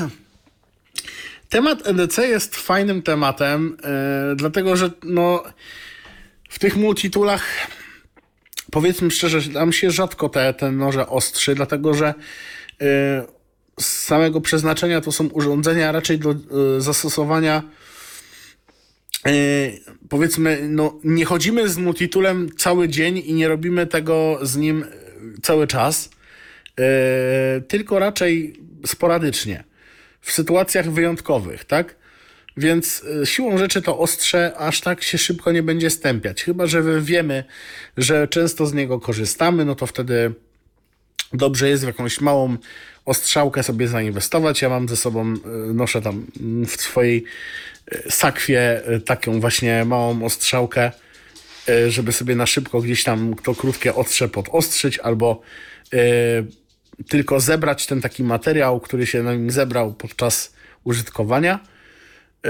Temat E D C jest fajnym tematem, yy, dlatego że no, w tych multitoolach, powiedzmy szczerze, nam się rzadko te, te noże ostrzy, dlatego że yy, z samego przeznaczenia to są urządzenia raczej do yy, zastosowania, yy, powiedzmy, no, nie chodzimy z multitoolem cały dzień i nie robimy tego z nim cały czas, yy, tylko raczej sporadycznie. W sytuacjach wyjątkowych, tak? Więc siłą rzeczy to ostrze aż tak się szybko nie będzie stępiać. Chyba że wiemy, że często z niego korzystamy, no to wtedy dobrze jest w jakąś małą ostrzałkę sobie zainwestować. Ja mam ze sobą, noszę tam w swojej sakwie taką właśnie małą ostrzałkę, żeby sobie na szybko gdzieś tam to krótkie ostrze podostrzyć, albo yy, tylko zebrać ten taki materiał, który się na nim zebrał podczas użytkowania. Yy,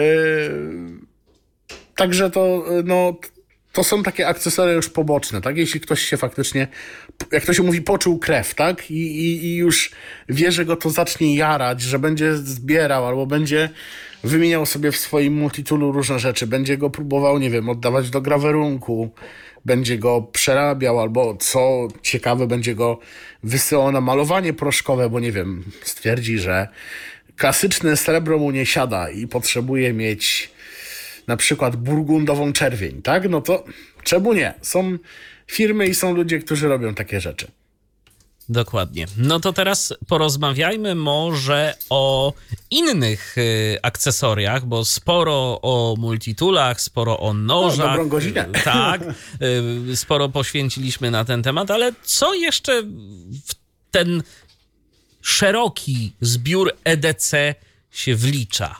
także to, no, to są takie akcesoria już poboczne, tak? Jeśli ktoś się faktycznie, jak to się mówi, poczuł krew, tak? I, i, i już wie, że go to zacznie jarać, że będzie zbierał albo będzie wymieniał sobie w swoim multitoolu różne rzeczy, będzie go próbował, nie wiem, oddawać do grawerunku, będzie go przerabiał, albo co ciekawe, będzie go wysyłał na malowanie proszkowe, bo nie wiem, stwierdzi, że klasyczne srebro mu nie siada i potrzebuje mieć na przykład burgundową czerwień, tak? No to czemu nie? Są firmy i są ludzie, którzy robią takie rzeczy. Dokładnie. No to teraz porozmawiajmy może o innych y, akcesoriach, bo sporo o multitoolach, sporo o nożach. No, dobrą godzinę. Tak, y, sporo poświęciliśmy na ten temat, ale co jeszcze w ten szeroki zbiór E D C się wlicza?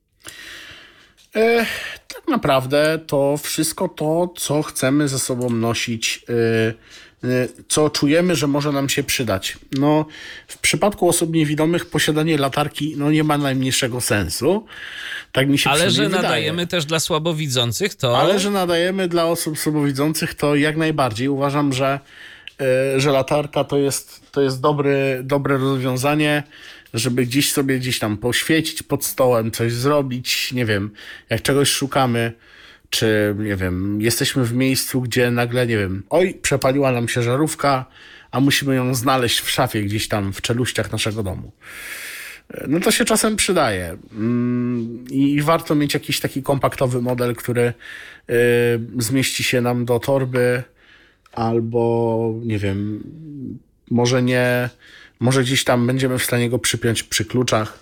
E, tak naprawdę to wszystko to, co chcemy ze sobą nosić, y, y, co czujemy, że może nam się przydać. No, w przypadku osób niewidomych posiadanie latarki no, nie ma najmniejszego sensu. Tak mi się Ale że wydaje. nadajemy też dla słabowidzących, to... Ale że nadajemy dla osób słabowidzących, to jak najbardziej. Uważam, że, y, że latarka to jest, to jest dobry, dobre rozwiązanie, żeby gdzieś sobie gdzieś tam poświecić pod stołem, coś zrobić, nie wiem, jak czegoś szukamy, czy nie wiem, jesteśmy w miejscu, gdzie nagle, nie wiem, oj, przepaliła nam się żarówka, a musimy ją znaleźć w szafie gdzieś tam w czeluściach naszego domu. No to się czasem przydaje. I warto mieć jakiś taki kompaktowy model, który zmieści się nam do torby, albo nie wiem, może nie... Może gdzieś tam będziemy w stanie go przypiąć przy kluczach.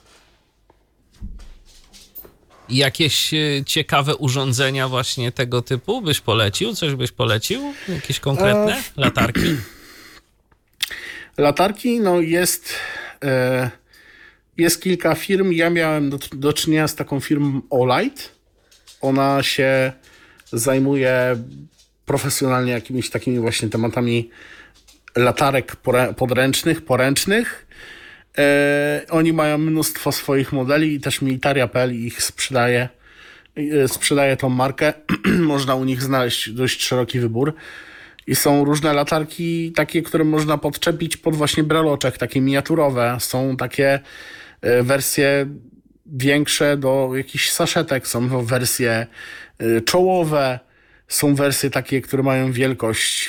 Jakieś ciekawe urządzenia właśnie tego typu byś polecił? Coś byś polecił? Jakieś konkretne? E... Latarki? Latarki, no jest... E... Jest kilka firm. Ja miałem do, do czynienia z taką firmą Olight. Ona się zajmuje profesjonalnie jakimiś takimi właśnie tematami latarek podręcznych, poręcznych. E, oni mają mnóstwo swoich modeli i też Militaria kropka p l ich sprzedaje. E, sprzedaje tą markę. Można u nich znaleźć dość szeroki wybór. I są różne latarki takie, które można podczepić pod właśnie breloczek, takie miniaturowe. Są takie wersje większe do jakichś saszetek, są wersje czołowe, są wersje takie, które mają wielkość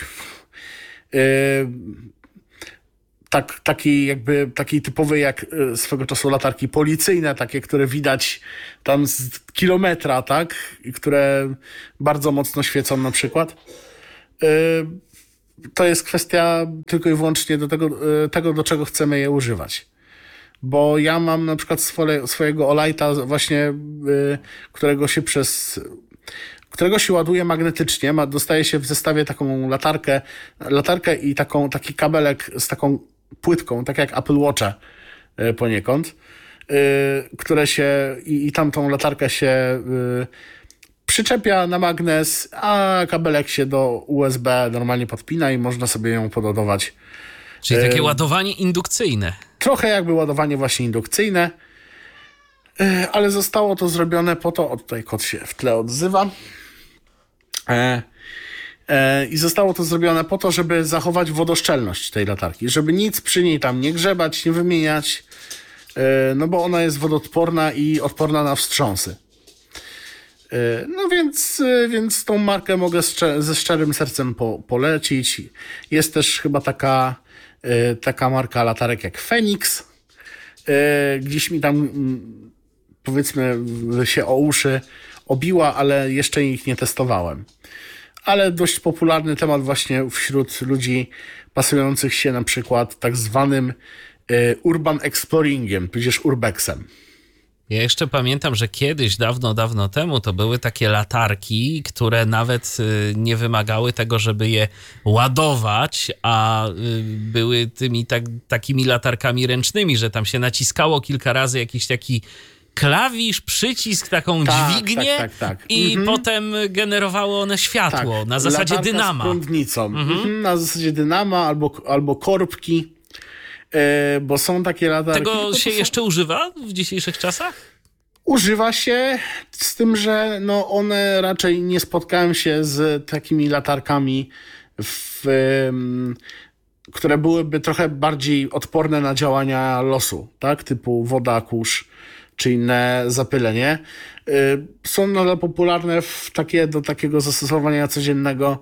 tak, takiej jakby takiej typowej jak swego czasu latarki policyjne, takie, które widać tam z kilometra, tak? I które bardzo mocno świecą na przykład. To jest kwestia tylko i wyłącznie do tego, tego, do czego chcemy je używać. Bo ja mam na przykład swoje, swojego Olighta właśnie, którego się przez którego się ładuje magnetycznie, ma, dostaje się w zestawie taką latarkę, latarkę i taką, taki kabelek z taką płytką, tak jak Apple Watche poniekąd, które się i, i tamtą latarkę się przyczepia na magnes, a kabelek się do U S B normalnie podpina i można sobie ją podładować. Czyli takie ładowanie indukcyjne. Trochę jakby ładowanie właśnie indukcyjne, ale zostało to zrobione po to, o tutaj kot się w tle odzywa, e, e, i zostało to zrobione po to, żeby zachować wodoszczelność tej latarki, żeby nic przy niej tam nie grzebać, nie wymieniać, e, no bo ona jest wodoodporna i odporna na wstrząsy. No więc, więc tą markę mogę ze szczerym sercem po, polecić. Jest też chyba taka, taka marka latarek jak Fenix. Gdzieś mi tam, powiedzmy, się o uszy obiła, ale jeszcze ich nie testowałem. Ale dość popularny temat właśnie wśród ludzi pasujących się na przykład tak zwanym urban exploringiem, tudzież urbexem. Ja jeszcze pamiętam, że kiedyś, dawno, dawno temu, to były takie latarki, które nawet nie wymagały tego, żeby je ładować, a były tymi tak, takimi latarkami ręcznymi, że tam się naciskało kilka razy jakiś taki klawisz, przycisk, taką tak, dźwignię tak, tak, tak. i mhm. potem generowało one światło tak, na zasadzie latarka dynama. Z prądnicą. Mhm. Na zasadzie dynama albo, albo korbki. Bo są takie latarki. Tego się są... jeszcze używa w dzisiejszych czasach? Używa się, z tym, że no one raczej nie spotkałem się z takimi latarkami, w, um, które byłyby trochę bardziej odporne na działania losu, tak? Typu woda, kurz czy inne zapylenie. Są nadal popularne w takie, do takiego zastosowania codziennego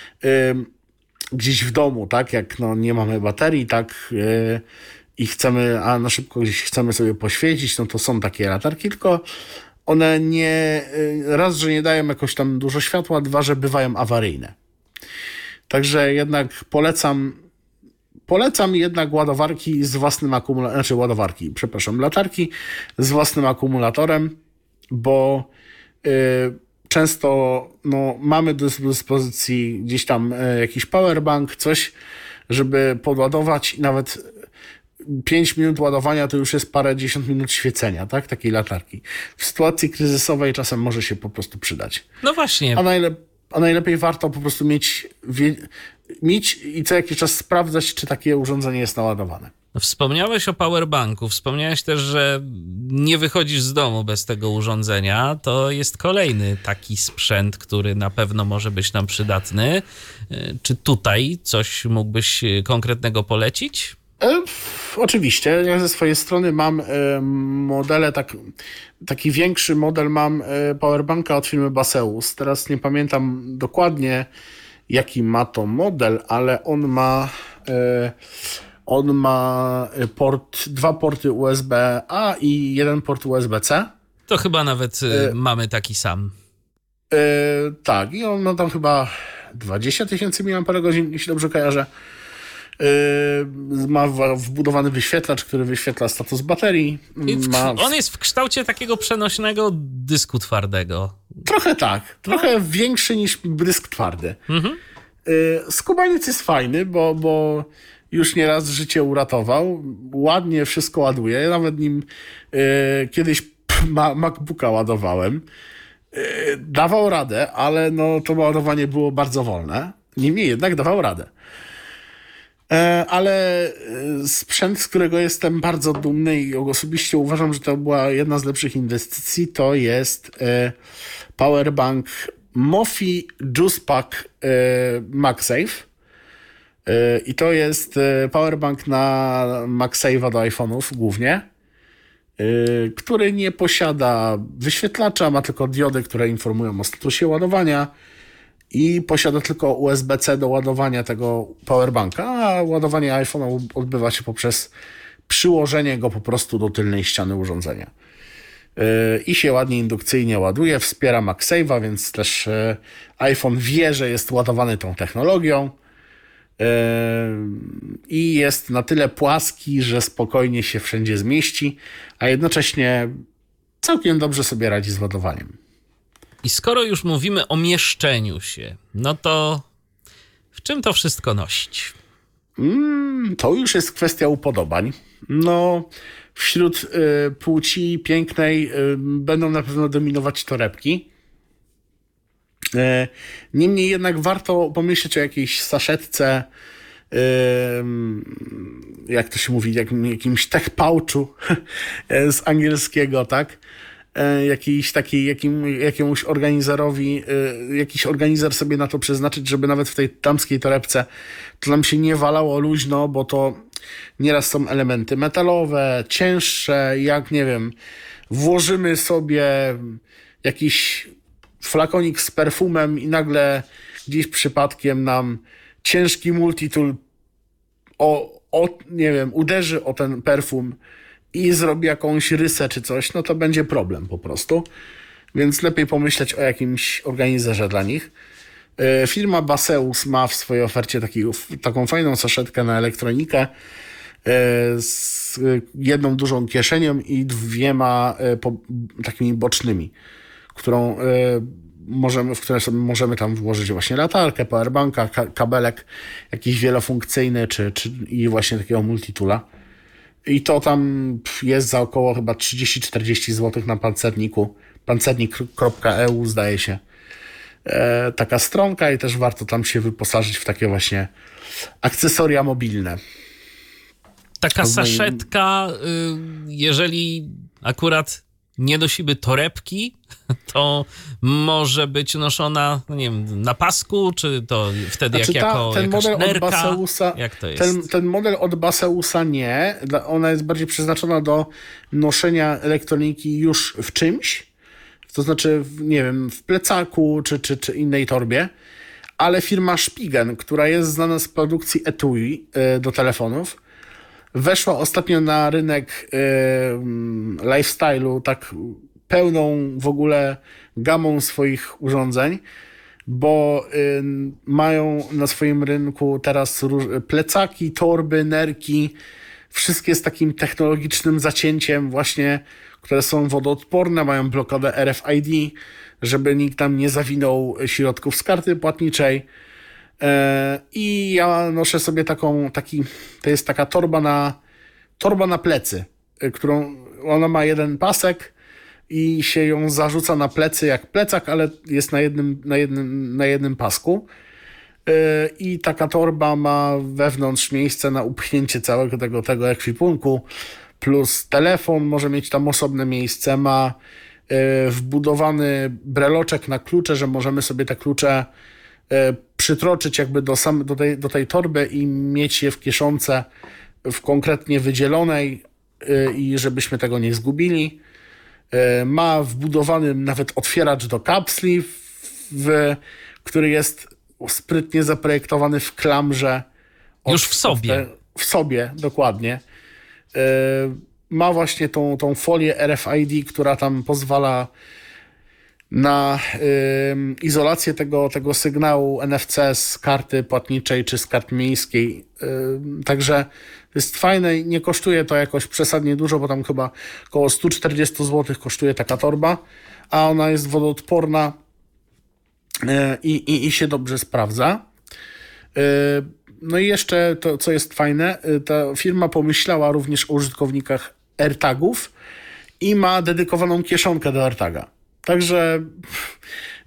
gdzieś w domu, tak? Jak no, nie mamy baterii, tak? Yy, i chcemy, a na szybko gdzieś chcemy sobie poświecić, no to są takie latarki, tylko one nie, yy, raz, że nie dają jakoś tam dużo światła, dwa, że bywają awaryjne. Także jednak polecam, polecam jednak ładowarki z własnym akumulatorem, znaczy ładowarki, przepraszam, latarki z własnym akumulatorem, bo yy, często no, mamy do dyspozycji gdzieś tam jakiś powerbank, coś, żeby podładować i nawet pięć minut ładowania to już jest parę dziesiąt minut świecenia, tak? Takiej latarki. W sytuacji kryzysowej czasem może się po prostu przydać. No właśnie. A, najlep- a najlepiej warto po prostu mieć, wie- mieć i co jakiś czas sprawdzać, czy takie urządzenie jest naładowane. Wspomniałeś o powerbanku, wspomniałeś też, że nie wychodzisz z domu bez tego urządzenia. To jest kolejny taki sprzęt, który na pewno może być nam przydatny. Czy tutaj coś mógłbyś konkretnego polecić? E, oczywiście. Ja ze swojej strony mam e, modele, tak, taki większy model mam e, powerbanka od firmy Baseus. Teraz nie pamiętam dokładnie, jaki ma to model, ale on ma... E, On ma port, dwa porty U S B A i jeden port U S B C. To chyba nawet y, mamy taki sam. Y, tak, i on ma tam chyba dwadzieścia tysięcy miliamperogodzin, jeśli dobrze kojarzę. Y, ma wbudowany wyświetlacz, który wyświetla status baterii. W, ma... On jest w kształcie takiego przenośnego dysku twardego. Trochę tak. Trochę no. większy niż dysk twardy. Mhm. Y, skubaniec jest fajny, bo... bo już nieraz życie uratował. Ładnie wszystko ładuje. Ja nawet nim y, kiedyś ma, MacBooka ładowałem. Y, dawał radę, ale no, to ładowanie było bardzo wolne. Niemniej jednak dawał radę. E, ale sprzęt, z którego jestem bardzo dumny i osobiście uważam, że to była jedna z lepszych inwestycji, to jest e, powerbank Mofi JuicePack MagSafe. I to jest powerbank na MagSafe'a do iPhone'ów głównie, który nie posiada wyświetlacza, ma tylko diody, które informują o statusie ładowania i posiada tylko U S B C do ładowania tego powerbanka, a ładowanie iPhone'a odbywa się poprzez przyłożenie go po prostu do tylnej ściany urządzenia. I się ładnie indukcyjnie ładuje, wspiera MagSafe'a, więc też iPhone wie, że jest ładowany tą technologią i jest na tyle płaski, że spokojnie się wszędzie zmieści, a jednocześnie całkiem dobrze sobie radzi z ładowaniem. I skoro już mówimy o mieszczeniu się, no to w czym to wszystko nosić? Mm, to już jest kwestia upodobań. No, wśród y, płci pięknej y, będą na pewno dominować torebki. Y, niemniej jednak warto pomyśleć o jakiejś saszetce, y, jak to się mówi, jak, jakimś tech pouchu z angielskiego, tak? Jakiś taki, jakim, jakiemuś organizorowi, jakiś organizer sobie na to przeznaczyć, żeby nawet w tej damskiej torebce to nam się nie walało luźno, bo to nieraz są elementy metalowe, cięższe, jak nie wiem, włożymy sobie jakiś flakonik z perfumem i nagle gdzieś przypadkiem nam ciężki multitool o, o nie wiem, uderzy o ten perfum i zrobi jakąś rysę czy coś, no to będzie problem po prostu. Więc lepiej pomyśleć o jakimś organizerze dla nich. Firma Baseus ma w swojej ofercie taki, taką fajną saszetkę na elektronikę z jedną dużą kieszenią i dwiema po, takimi bocznymi, którą możemy, w które sobie możemy tam włożyć właśnie latarkę, powerbanka, ka- kabelek jakiś wielofunkcyjny czy, czy i właśnie takiego multitoola. I to tam jest za około chyba trzydzieści czterdzieści złotych na pancerniku. pancernik kropka e u zdaje się e, taka stronka i też warto tam się wyposażyć w takie właśnie akcesoria mobilne. Taka saszetka, jeżeli akurat nie nosimy torebki, to może być noszona, no nie wiem, na pasku, czy to wtedy znaczy jak ta, jako ten model nerka? od Baseusa, jak to jest? Ten, ten model od Baseusa nie. Ona jest bardziej przeznaczona do noszenia elektroniki już w czymś, to znaczy, w, nie wiem, w plecaku czy, czy, czy innej torbie, ale firma Spigen, która jest znana z produkcji etui y, do telefonów, weszła ostatnio na rynek y, lifestyle'u tak pełną w ogóle gamą swoich urządzeń, bo y, mają na swoim rynku teraz róż- plecaki, torby, nerki, wszystkie z takim technologicznym zacięciem właśnie, które są wodoodporne, mają blokadę R F I D, żeby nikt tam nie zawinął środków z karty płatniczej. I ja noszę sobie taką, taki, to jest taka torba na, torba na plecy, którą, ona ma jeden pasek i się ją zarzuca na plecy jak plecak, ale jest na jednym, na jednym, na jednym pasku. I taka torba ma wewnątrz miejsce na upchnięcie całego tego, tego ekwipunku, plus telefon może mieć tam osobne miejsce, ma wbudowany breloczek na klucze, że możemy sobie te klucze przytroczyć jakby do, sam, do, tej, do tej torby i mieć je w kieszonce w konkretnie wydzielonej i żebyśmy tego nie zgubili. Ma wbudowany nawet otwieracz do kapsli, w, który jest sprytnie zaprojektowany w klamrze. Od, Już w sobie. Te, w sobie, dokładnie. Ma właśnie tą, tą folię R F I D, która tam pozwala na y, izolację tego, tego sygnału N F C z karty płatniczej czy z karty miejskiej. Y, także jest fajne i nie kosztuje to jakoś przesadnie dużo, bo tam chyba około sto czterdzieści złotych kosztuje taka torba, a ona jest wodoodporna y, i, i się dobrze sprawdza. Y, no i jeszcze to, co jest fajne, y, ta firma pomyślała również o użytkownikach AirTagów i ma dedykowaną kieszonkę do AirTaga. Także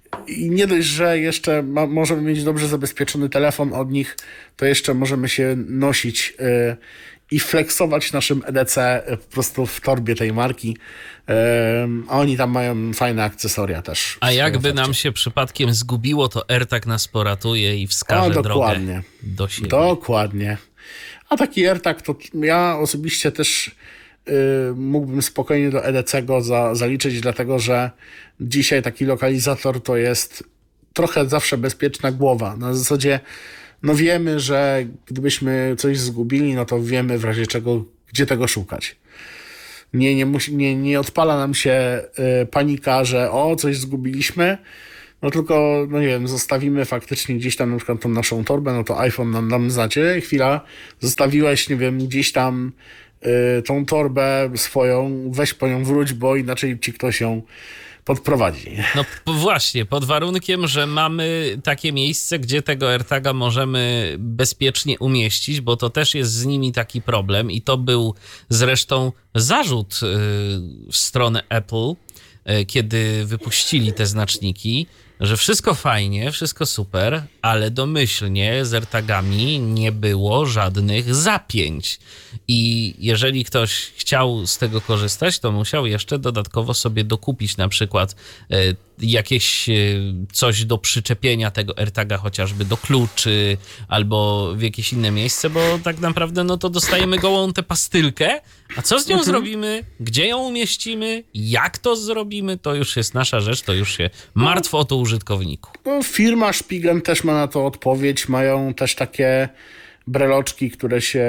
I nie dość, że jeszcze ma, możemy mieć dobrze zabezpieczony telefon od nich, to jeszcze możemy się nosić y, i flexować naszym E D C po prostu w torbie tej marki. Y, a oni tam mają fajne akcesoria też. A jakby nam się przypadkiem zgubiło, to AirTag nas poratuje i wskaże o, dokładnie. drogę do siebie. Dokładnie. A taki AirTag to ja osobiście też y, mógłbym spokojnie do E D C go za, zaliczyć, dlatego że dzisiaj taki lokalizator to jest trochę zawsze bezpieczna głowa. Na zasadzie no wiemy, że gdybyśmy coś zgubili, no to wiemy w razie czego, gdzie tego szukać. Nie, nie, musi, nie, nie odpala nam się y, panika, że o, coś zgubiliśmy, no tylko, no nie wiem, zostawimy faktycznie gdzieś tam na przykład tą naszą torbę, no to iPhone nam, nam znacie, chwila, zostawiłeś, nie wiem, gdzieś tam y, tą torbę swoją, weź po nią wróć, bo inaczej ci ktoś ją podprowadzi. No p- właśnie, pod warunkiem, że mamy takie miejsce, gdzie tego AirTaga możemy bezpiecznie umieścić, bo to też jest z nimi taki problem i to był zresztą zarzut yy, w stronę Apple, yy, kiedy wypuścili te znaczniki, że wszystko fajnie, wszystko super, ale domyślnie z AirTagami nie było żadnych zapięć. I jeżeli ktoś chciał z tego korzystać, to musiał jeszcze dodatkowo sobie dokupić na przykład e, jakieś e, coś do przyczepienia tego AirTaga, chociażby do kluczy albo w jakieś inne miejsce, bo tak naprawdę no to dostajemy gołą tę pastylkę, a co z nią mhm. zrobimy, gdzie ją umieścimy, jak to zrobimy, to już jest nasza rzecz, to już się martw o to użytkowniku. No, firma Spigen też ma na to odpowiedź, mają też takie breloczki, które się,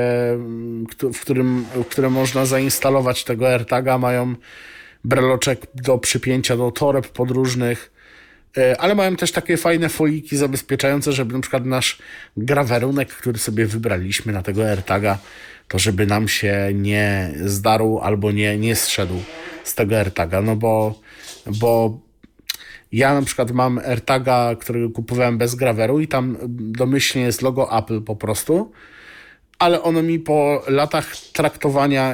w którym, w które można zainstalować tego AirTaga, mają breloczek do przypięcia do toreb podróżnych, ale mają też takie fajne foliki zabezpieczające, żeby na przykład nasz grawerunek, który sobie wybraliśmy na tego AirTaga, to żeby nam się nie zdarł albo nie, nie zszedł z tego AirTaga, no bo, bo ja na przykład mam AirTaga, który kupowałem bez graweru i tam domyślnie jest logo Apple po prostu, ale ono mi po latach traktowania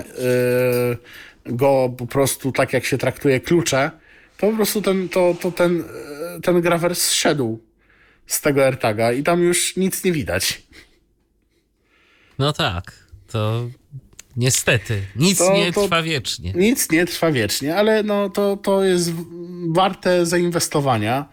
yy, go po prostu tak jak się traktuje klucze, to po prostu ten, to, to ten, ten grawer zszedł z tego AirTaga i tam już nic nie widać. No tak, to niestety, nic to, nie to trwa wiecznie. Nic nie trwa wiecznie, ale no to, to jest warte zainwestowania.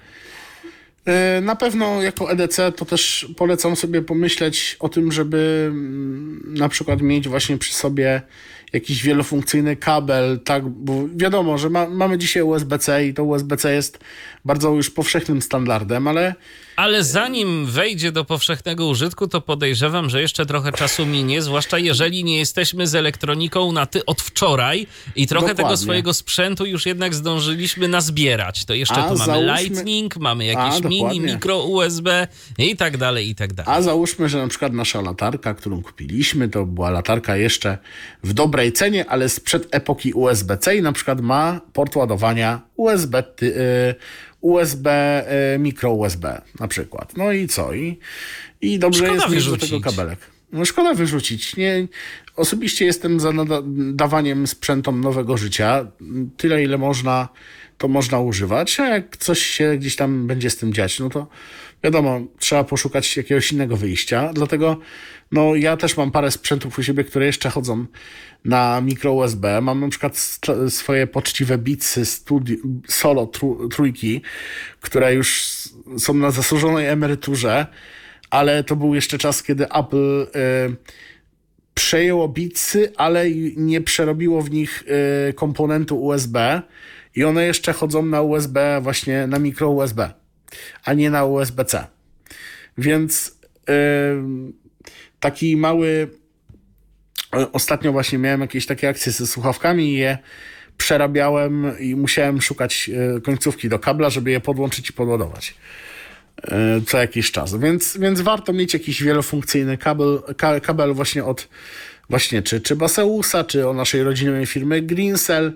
Na pewno jako E D C to też polecam sobie pomyśleć o tym, żeby na przykład mieć właśnie przy sobie jakiś wielofunkcyjny kabel, tak, bo wiadomo, że ma, mamy dzisiaj U S B C i to U S B C jest bardzo już powszechnym standardem, ale Ale zanim wejdzie do powszechnego użytku, to podejrzewam, że jeszcze trochę czasu minie, zwłaszcza jeżeli nie jesteśmy z elektroniką na ty od wczoraj i trochę Dokładnie. tego swojego sprzętu już jednak zdążyliśmy nazbierać. To jeszcze A tu mamy załóżmy... Lightning, mamy jakieś A, mini, dokładnie. mikro U S B i tak dalej, i tak dalej. A załóżmy, że na przykład nasza latarka, którą kupiliśmy, to była latarka jeszcze w dobrej cenie, ale sprzed epoki U S B C i na przykład ma port ładowania U S B, ty, y, U S B, y, mikro U S B na przykład. No i co? I, i dobrze Szkoda jest mieć do wyrzucić. tego kabelek. No szkoda wyrzucić. Nie, osobiście jestem za nadawaniem sprzętom nowego życia. Tyle, ile można, to można używać. A jak coś się gdzieś tam będzie z tym dziać, no to wiadomo, trzeba poszukać jakiegoś innego wyjścia. Dlatego no, ja też mam parę sprzętów u siebie, które jeszcze chodzą na mikro U S B. Mam na przykład st- swoje poczciwe Beatsy Studio, Solo tru- trójki, które już są na zasłużonej emeryturze, ale to był jeszcze czas, kiedy Apple y, przejęło Beatsy, ale nie przerobiło w nich y, komponentu U S B i one jeszcze chodzą na U S B, właśnie na mikro U S B, a nie na U S B C. Więc y, taki mały... Ostatnio właśnie miałem jakieś takie akcje ze słuchawkami i je przerabiałem i musiałem szukać końcówki do kabla, żeby je podłączyć i podładować co jakiś czas. Więc, więc warto mieć jakiś wielofunkcyjny kabel, ka, kabel właśnie od właśnie czy, czy Baseusa, czy o naszej rodzinnej firmy Greencell,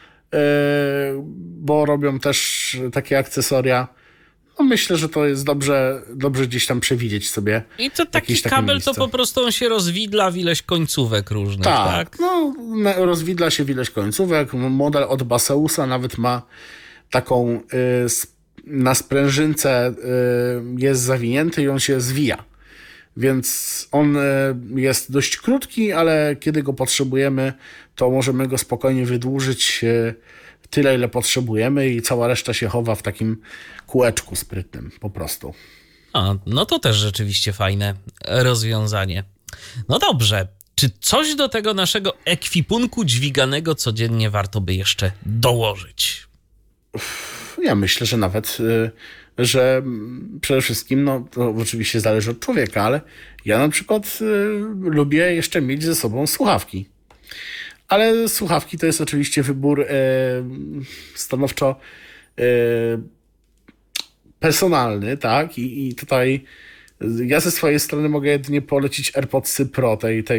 bo robią też takie akcesoria. No myślę, że to jest dobrze, dobrze gdzieś tam przewidzieć sobie. I to taki kabel miejsce. To po prostu on się rozwidla w ileś końcówek różnych, tak? Tak, no rozwidla się w ileś końcówek. Model od Baseusa nawet ma taką y, na sprężynce jest zawinięty i on się zwija. Więc on jest dość krótki, ale kiedy go potrzebujemy, to możemy go spokojnie wydłużyć tyle, ile potrzebujemy i cała reszta się chowa w takim kółeczku sprytnym po prostu. A, no to też rzeczywiście fajne rozwiązanie. No dobrze, czy coś do tego naszego ekwipunku dźwiganego codziennie warto by jeszcze dołożyć? Ja myślę, że nawet, że przede wszystkim, no to oczywiście zależy od człowieka, ale ja na przykład lubię jeszcze mieć ze sobą słuchawki. Ale słuchawki to jest oczywiście wybór e, stanowczo e, personalny, tak? I, i tutaj ja ze swojej strony mogę jedynie polecić AirPodsy Pro tej, tej